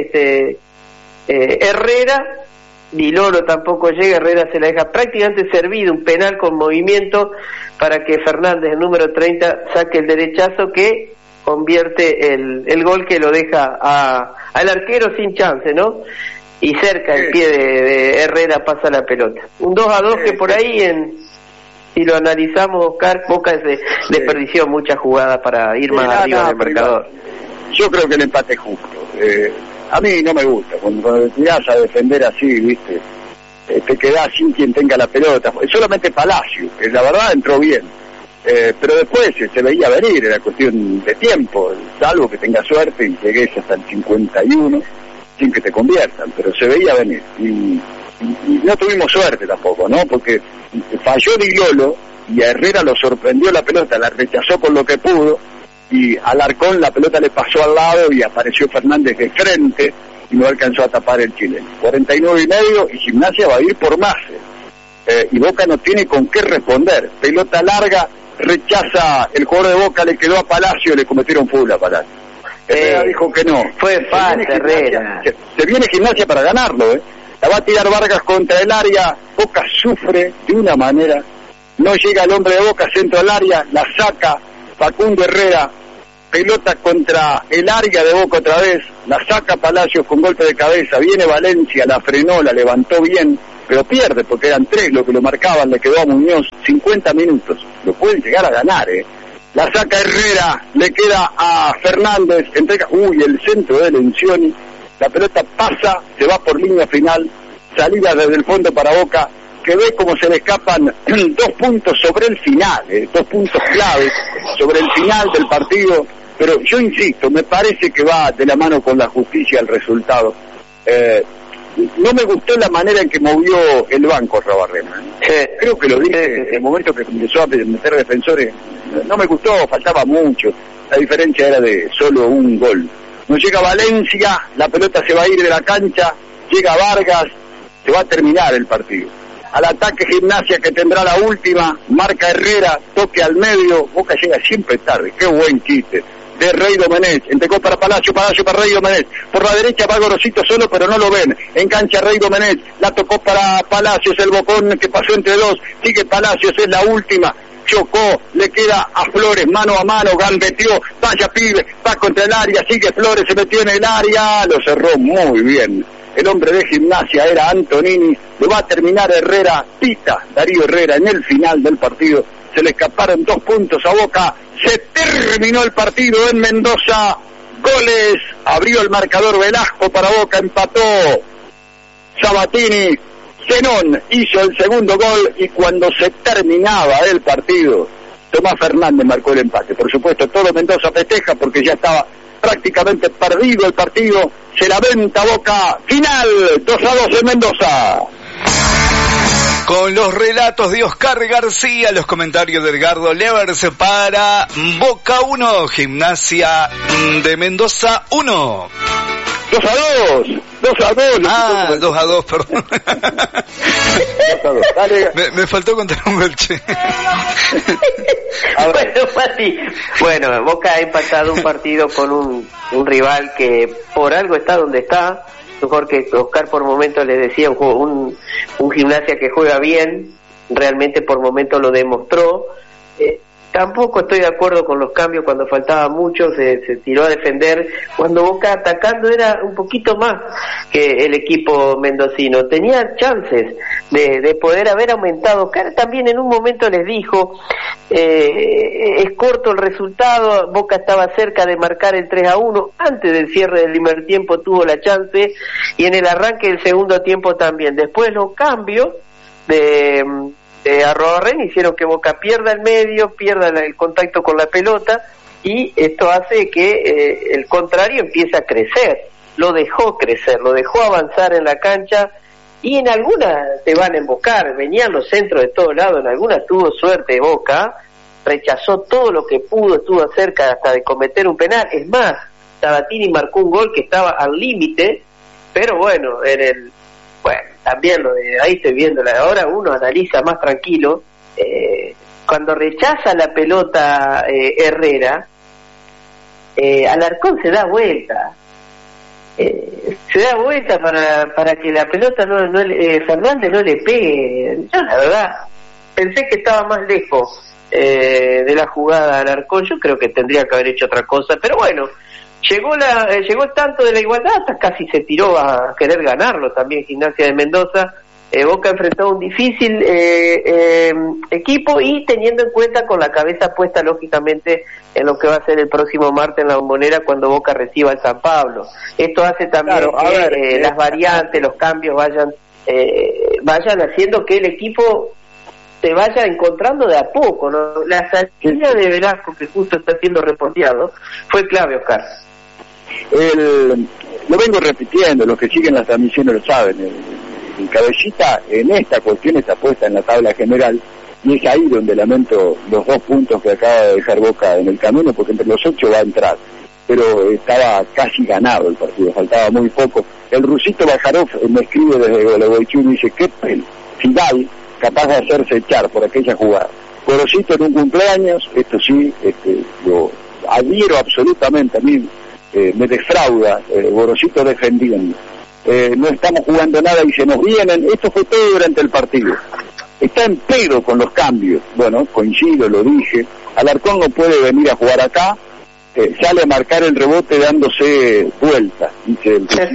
Herrera, Diloro tampoco llega, Herrera se la deja prácticamente servido, un penal con movimiento para que Fernández, el número 30, saque el derechazo que convierte el gol que lo deja al arquero sin chance, ¿no? Y cerca el pie de Herrera pasa la pelota. Un 2-2 que por ahí, si lo analizamos, Oscar, Boca desperdició muchas jugadas para ir más arriba del marcador. Yo creo que el empate es justo. A mí no me gusta, cuando te tirás a defender así, ¿viste? Te quedás sin quien tenga la pelota. Solamente Palacio, que la verdad entró bien. Pero después se veía venir, era cuestión de tiempo, salvo que tengas suerte y llegues hasta el 51 sin que te conviertan, pero se veía venir. Y no tuvimos suerte tampoco, ¿no? Porque falló Dilolo y a Herrera lo sorprendió la pelota, la rechazó con lo que pudo, y al Arcón la pelota le pasó al lado y apareció Fernández de frente y no alcanzó a tapar el chileno. 49 y medio y Gimnasia va a ir por más. y Boca no tiene con qué responder. Pelota larga, rechaza el jugador de Boca, le quedó a Palacio, le cometieron full a Palacio. Herrera dijo que no. Fue falta, Herrera. Se viene Gimnasia para ganarlo, La va a tirar Vargas contra el área, Boca sufre de una manera, no llega el hombre de Boca, centro al área, la saca Facundo Herrera, pelota contra el área de Boca otra vez, la saca Palacios con golpe de cabeza, viene Valencia, la frenó, la levantó bien, pero pierde porque eran 3 lo que lo marcaban, le quedó a Muñoz 50 minutos, lo pueden llegar a ganar, La saca Herrera, le queda a Fernández, entrega, el centro de Lencioni, la pelota pasa, se va por línea final, salida desde el fondo para Boca, que ve como se le escapan 2 puntos sobre el final, 2 puntos claves sobre el final del partido, pero yo insisto, me parece que va de la mano con la justicia el resultado. No me gustó la manera en que movió el banco Rabarrena. Creo que lo dije en el momento que empezó a meter defensores. No me gustó, faltaba mucho. La diferencia era de solo un gol. No llega Valencia, la pelota se va a ir de la cancha, llega Vargas, se va a terminar el partido. Al ataque Gimnasia, que tendrá la última, marca Herrera, toque al medio, Boca llega siempre tarde, qué buen quite. De Rey Domenech, entregó para Palacio para Rey Domenech, por la derecha va Gorosito solo pero no lo ven, engancha Rey Domenech, la tocó para Palacios, el bocón que pasó entre 2, sigue Palacios, es la última, chocó, le queda a Flores, mano a mano, gambeteó, vaya pibe, va contra el área, sigue Flores, se metió en el área, lo cerró muy bien. El hombre de Gimnasia era Antonini, lo va a terminar Herrera, pita Darío Herrera en el final del partido, se le escaparon 2 puntos a Boca, se terminó el partido en Mendoza, goles, abrió el marcador Velasco para Boca, empató Sabatini, Zenón hizo el segundo gol y cuando se terminaba el partido, Tomás Fernández marcó el empate. Por supuesto, todo Mendoza festeja porque ya estaba prácticamente perdido el partido, se lamenta Boca, final 2-2 en Mendoza. Con los relatos de Oscar García, los comentarios de Edgardo Levers para Boca 1, Gimnasia de Mendoza 1. 2-2. 2-2, perdón. 2-2. Dale. Me faltó contar un gol, che. Bueno, Mati. Bueno, Boca ha empatado un partido con un rival que por algo está donde está. Mejor que Oscar por momentos les decía, un Gimnasia que juega bien, realmente por momentos lo demostró. Tampoco estoy de acuerdo con los cambios cuando faltaba mucho, se tiró a defender, cuando Boca atacando era un poquito más que el equipo mendocino, tenía chances de poder haber aumentado. Oscar también en un momento les dijo, es corto el resultado, Boca estaba cerca de marcar el 3-1, antes del cierre del primer tiempo tuvo la chance, y en el arranque del segundo tiempo también. Después los cambios de Arrobarren hicieron que Boca pierda el medio, pierda el contacto con la pelota, y esto hace que el contrario empiece a crecer. Lo dejó crecer, lo dejó avanzar en la cancha, y en algunas te van a embocar, venían los centros de todos lados, en algunas tuvo suerte Boca, rechazó todo lo que pudo, estuvo cerca hasta de cometer un penal. Es más, Sabatini marcó un gol que estaba al límite, pero bueno, también lo de ahí estoy viendo, ahora uno analiza más tranquilo, cuando rechaza la pelota Herrera, Alarcón se da vuelta, para que la pelota Fernández no le pegue. Yo la verdad pensé que estaba más lejos de la jugada Alarcón, yo creo que tendría que haber hecho otra cosa, pero bueno, llegó el tanto de la igualdad, hasta casi se tiró a querer ganarlo también Gimnasia de Mendoza. Boca enfrentó a un difícil equipo, y teniendo en cuenta con la cabeza puesta lógicamente en lo que va a ser el próximo martes en la Bombonera cuando Boca reciba el San Pablo. Esto hace también que las variantes, los cambios vayan haciendo que el equipo se vaya encontrando de a poco, ¿no? La salida de Velasco, que justo está siendo reporteado, fue clave, Oscar. Lo vengo repitiendo, los que siguen las transmisiones lo saben, el Cabecita en esta cuestión está puesta en la tabla general, y es ahí donde lamento los 2 puntos que acaba de dejar Boca en el camino, porque entre los 8 va a entrar, pero estaba casi ganado el partido, faltaba muy poco. El rusito Bajarov me escribe desde Gualeguaychú y dice, qué final, capaz de hacerse echar por aquella jugada. Gorosito en un cumpleaños, esto sí, lo adhiero absolutamente, a mí me defrauda Gorosito defendiendo. No estamos jugando nada y se nos vienen, esto fue todo durante el partido. Está en pedo con los cambios, bueno, coincido, lo dije, Alarcón no puede venir a jugar acá, sale a marcar el rebote dándose vuelta, dice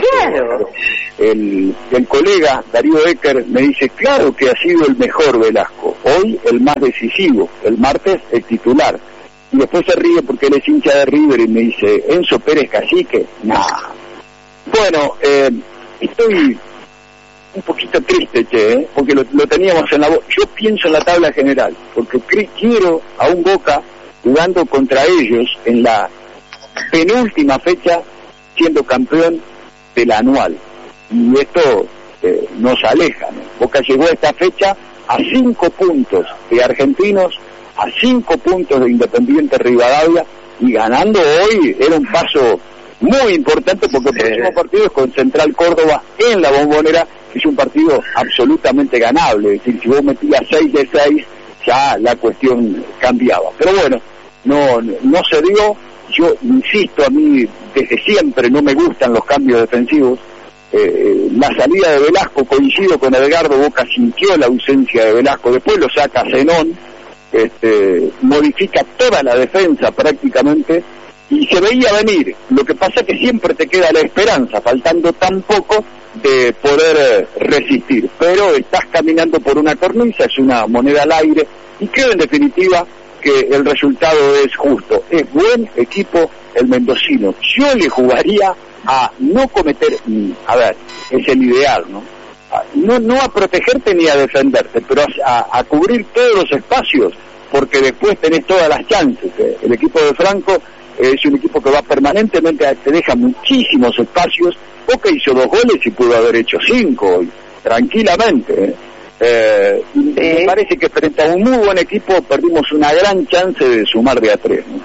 el colega Darío Ecker, me dice, claro que ha sido el mejor Velasco, hoy el más decisivo, el martes el titular, y después se ríe porque él es hincha de River y me dice, Enzo Pérez Cacique, nah. Bueno, estoy un poquito triste, porque lo teníamos en la boca. Yo pienso en la tabla general, porque quiero a un Boca jugando contra ellos en la penúltima fecha, siendo campeón de la anual. Y esto nos aleja, ¿no? Boca llegó a esta fecha a 5 puntos de Argentinos, a 5 puntos de Independiente Rivadavia, y ganando hoy era un paso muy importante, porque el próximo partido es con Central Córdoba en la Bombonera, que es un partido absolutamente ganable, es decir, si vos metías 6 de 6, ya la cuestión cambiaba. Pero bueno, no se dio. Yo insisto, a mí desde siempre no me gustan los cambios defensivos. La salida de Velasco, coincido con Edgardo, Boca sintió la ausencia de Velasco, después lo saca Zenón, modifica toda la defensa prácticamente, y se veía venir. Lo que pasa es que siempre te queda la esperanza, faltando tan poco, de poder resistir, pero estás caminando por una cornisa, es una moneda al aire, y creo en definitiva que el resultado es justo. Es buen equipo el mendocino. Yo le jugaría a no cometer, a ver, es el ideal, ¿no? No a protegerte ni a defenderte, pero a cubrir todos los espacios, porque después tenés todas las chances. El equipo de Franco es un equipo que va permanentemente, te deja muchísimos espacios. Boca hizo 2 goles y pudo haber hecho 5 hoy, tranquilamente. Me parece que frente a un muy buen equipo perdimos una gran chance de sumar de a 3, ¿no?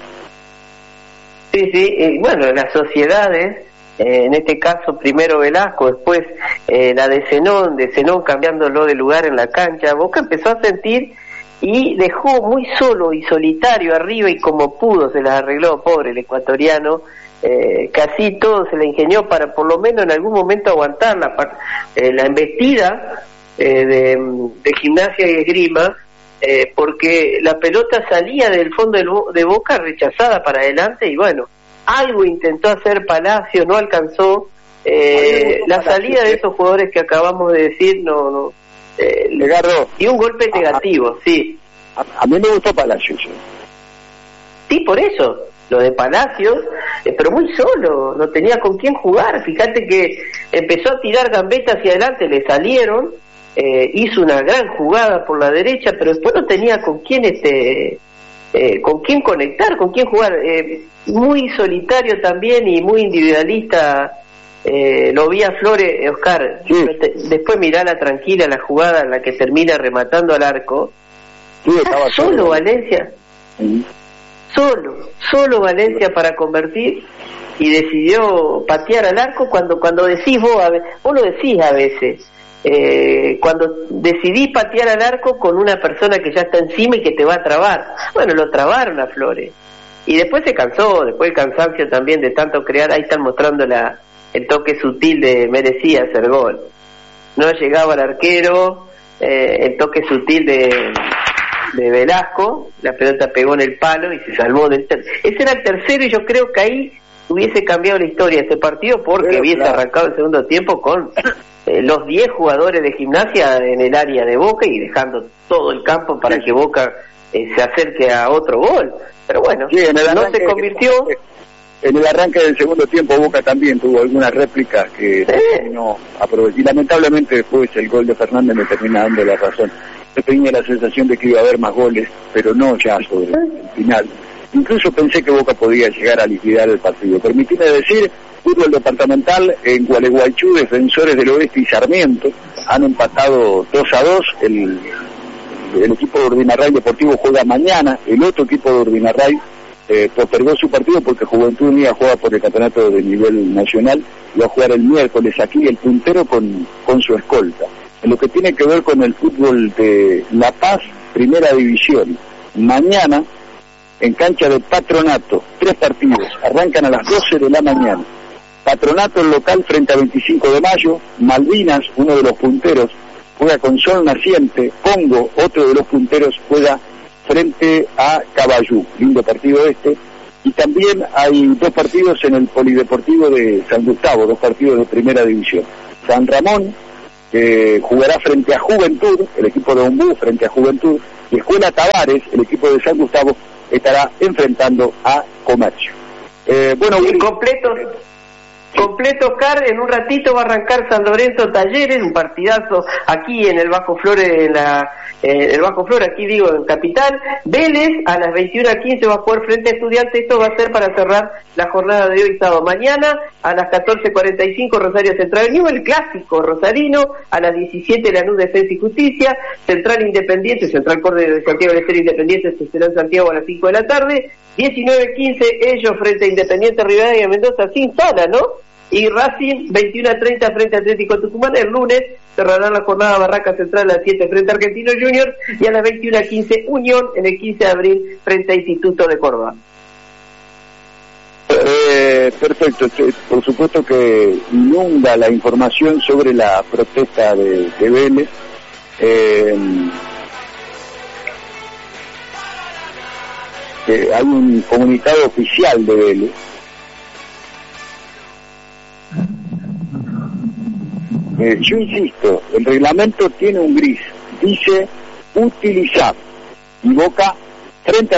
Sí, bueno, las sociedades, en este caso primero Velasco, después la de Zenón cambiándolo de lugar en la cancha, Boca empezó a sentir y dejó muy solo y solitario arriba, y como pudo se las arregló, pobre el ecuatoriano. Casi todo se le ingenió para por lo menos en algún momento aguantar la embestida de Gimnasia y Esgrima, porque la pelota salía del fondo de Boca rechazada para adelante, y bueno, algo intentó hacer Palacio, no alcanzó. La salida de esos jugadores que acabamos de decir no Legardo, y un golpe negativo, sí. A mí me gustó Palacios. Sí, por eso, lo de Palacios, pero muy solo, no tenía con quién jugar. Fíjate que empezó a tirar gambetas hacia adelante, le salieron, hizo una gran jugada por la derecha, pero después no tenía con quién conectar, con quién jugar. Muy solitario también y muy individualista. Lo vi a Flores, Oscar, sí. Después mirala tranquila la jugada en la que termina rematando al arco. Sí, estaba solo Valencia. Sí. Solo Valencia para convertir, y decidió patear al arco cuando decís vos lo decís a veces, cuando decidís patear al arco con una persona que ya está encima y que te va a trabar. Bueno, lo trabaron a Flores, y después se cansó, después el cansancio también de tanto crear. Ahí están mostrando el toque sutil de merecía hacer gol, no llegaba al arquero, el toque sutil de Velasco, la pelota pegó en el palo y se salvó del ese era el tercero, y yo creo que ahí hubiese cambiado la historia de este partido, porque hubiese arrancado el segundo tiempo con los 10 jugadores de Gimnasia en el área de Boca y dejando todo el campo para que Boca se acerque a otro gol. Pero bueno, sí, no se convirtió. En el arranque del segundo tiempo Boca también tuvo algunas réplicas que no aprovechó, y lamentablemente después el gol de Fernández me termina dando la razón. Yo tenía la sensación de que iba a haber más goles, pero no ya sobre el final. Incluso pensé que Boca podía llegar a liquidar el partido. Permitime decir, fútbol departamental en Gualeguaychú, Defensores del Oeste y Sarmiento han empatado 2-2. El equipo de Urdinarray Deportivo juega mañana, el otro equipo de Urdinarray postergó su partido porque Juventud Unida juega por el campeonato de nivel nacional, y va a jugar el miércoles aquí el puntero con su escolta. en lo que tiene que ver con el fútbol de La Paz, Primera División. Mañana, en cancha de Patronato, 3 partidos, arrancan a las 12 de la mañana. Patronato, el local, frente a 25 de mayo, Malvinas, uno de los punteros, juega con Sol Naciente, Congo, otro de los punteros, juega frente a Caballú, lindo partido este. Y también hay 2 partidos en el Polideportivo de San Gustavo, 2 partidos de Primera División. San Ramón, jugará frente a Juventud, el equipo de Ombú frente a Juventud, y Escuela Tavares, el equipo de San Gustavo, estará enfrentando a Comercio. Bueno, completo, Oscar, en un ratito va a arrancar San Lorenzo Talleres, un partidazo aquí en el Bajo Flores, el Bajo Flores, aquí digo, en Capital. Vélez a las 21:15 va a jugar frente a Estudiantes, esto va a ser para cerrar la jornada de hoy sábado. Mañana a las 14:45 Rosario Central el clásico rosarino, a las 17 Lanús Defensa y Justicia, Central Independiente, Central Córdoba de Santiago del Estero Independiente, se será en Santiago a las 5 de la tarde, 19:15 ellos frente a Independiente Rivadavia Mendoza sin sala, ¿no? Y Racing 21:30 frente a Atlético Tucumán. El lunes cerrarán la jornada Barraca Central a las 7 frente a Argentino Junior, y a las 21:15 Unión en el 15 de abril frente a Instituto de Córdoba. Perfecto, por supuesto que inunda la información sobre la protesta de Vélez. Hay un comunicado oficial de Vélez. Yo insisto, el reglamento tiene un gris, dice utilizar, y Boca 30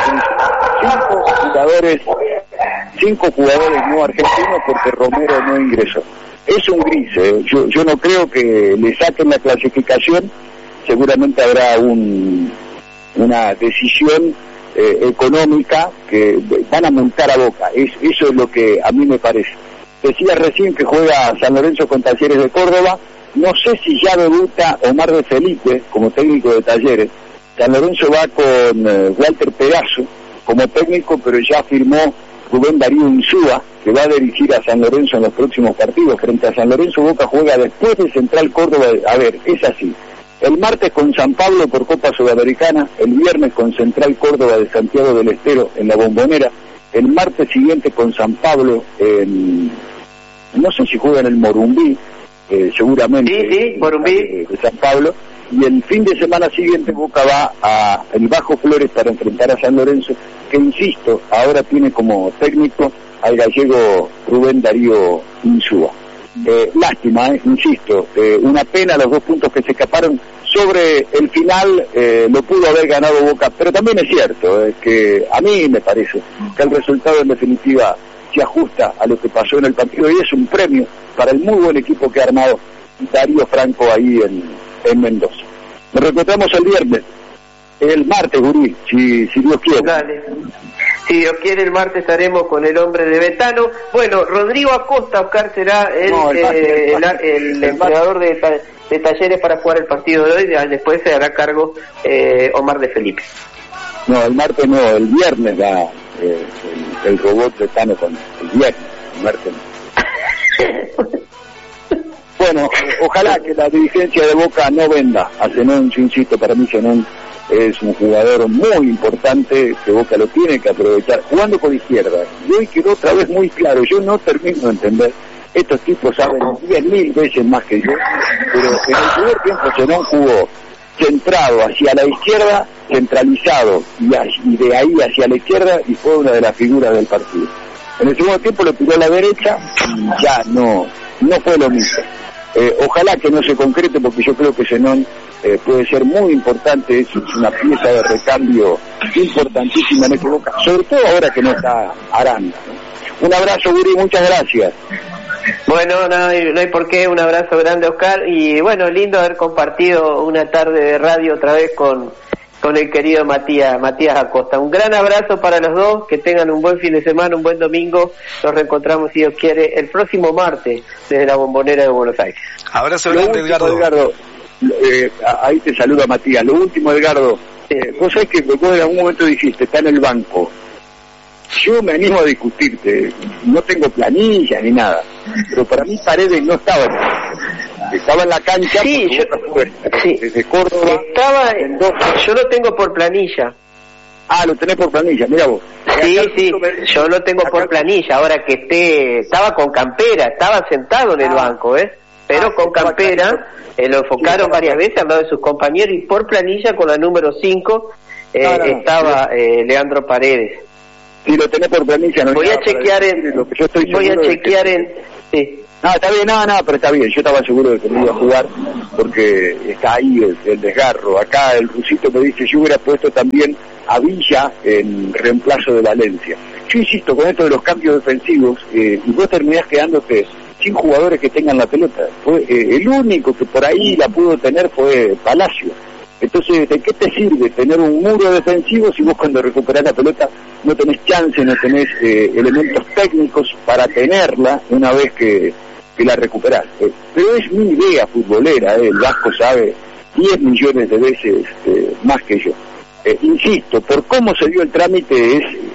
veces 5 jugadores no argentinos porque Romero no ingresó. Es un gris, yo no creo que le saquen la clasificación, seguramente habrá una decisión económica que van a multar a Boca, eso es lo que a mí me parece. Decía recién que juega San Lorenzo con Talleres de Córdoba, no sé si ya debuta Omar de Felipe como técnico de Talleres. San Lorenzo va con Walter Pegaso como técnico, pero ya firmó Rubén Darío Insúa, que va a dirigir a San Lorenzo en los próximos partidos. Frente a San Lorenzo, Boca juega después de Central Córdoba. A ver, es así: el martes con San Pablo por Copa Sudamericana, el viernes con Central Córdoba de Santiago del Estero en la Bombonera, el martes siguiente con San Pablo no sé si juega en el Morumbí, seguramente sí, Morumbí de San Pablo, y el fin de semana siguiente Boca va a el Bajo Flores para enfrentar a San Lorenzo, que insisto, ahora tiene como técnico al gallego Rubén Darío Insúa. Lástima, insisto, una pena los 2 puntos que se escaparon. Sobre el final lo pudo haber ganado Boca, pero también es cierto que a mí me parece que el resultado en definitiva se ajusta a lo que pasó en el partido, y es un premio para el muy buen equipo que ha armado Darío Franco ahí en Mendoza. Nos reencontramos el martes, Gurí, si Dios quiere. Dale. Si Dios quiere, el martes estaremos con el hombre de Betano. Bueno, Rodrigo Acosta, Oscar, será el entrenador de Talleres para jugar el partido de hoy. Después se hará cargo Omar de Felipe. No, el martes no, el viernes va el robot Betano con el viernes, el martes no. Bueno, ojalá que la dirigencia de Boca no venda a Zenón. Yo insisto, para mí Zenón es un jugador muy importante, que Boca lo tiene que aprovechar, jugando por izquierda. Y hoy quedó otra vez muy claro, yo no termino de entender, estos tipos saben 10.000 veces más que yo, pero en el primer tiempo Zenón jugó centrado hacia la izquierda, centralizado, y de ahí hacia la izquierda, y fue una de las figuras del partido. En el segundo tiempo lo tiró a la derecha, y ya no fue lo mismo. Ojalá que no se concrete, porque yo creo que Zenón puede ser muy importante, es una pieza de recambio importantísima en este Boca, sobre todo ahora que no está Aranda, ¿no? Un abrazo, Guri, muchas gracias. Bueno, no hay por qué, un abrazo grande, Oscar, y bueno, lindo haber compartido una tarde de radio otra vez con el querido Matías Acosta. Un gran abrazo para los dos, que tengan un buen fin de semana, un buen domingo. Nos reencontramos, si Dios quiere, el próximo martes desde la Bombonera de Buenos Aires. Abrazo grande, Edgardo. Ahí te saluda Matías. Lo último, Edgardo, vos sabés que vos en algún momento dijiste, está en el banco. Yo me animo a discutirte, no tengo planilla ni nada, pero para mí Paredes no estaba. Estaba en la cancha. Sí, desde Córdoba. Yo lo tengo por planilla. Ah, lo tenés por planilla, mira vos. Sí, yo lo tengo por planilla. Ahora que estaba con campera, estaba sentado en el banco, pero con campera. Lo enfocaron varias veces al lado de sus compañeros, y por planilla con la número 5 estaba Leandro Paredes. Si lo tenés por planilla, no. Voy a chequear sí. No, está bien, pero está bien. Yo estaba seguro de que no iba a jugar porque está ahí el desgarro. Acá el Rusito me dice, yo hubiera puesto también a Villa en reemplazo de Valencia. Yo insisto con esto de los cambios defensivos, y vos terminás quedándote sin jugadores que tengan la pelota. El único que por ahí la pudo tener fue Palacio. Entonces, ¿de qué te sirve tener un muro defensivo si vos cuando recuperás la pelota no tenés chance, no tenés elementos técnicos para tenerla una vez que la recuperás? Pero es mi idea futbolera, el Vasco sabe 10 millones de veces más que yo. Insisto, por cómo se dio el trámite es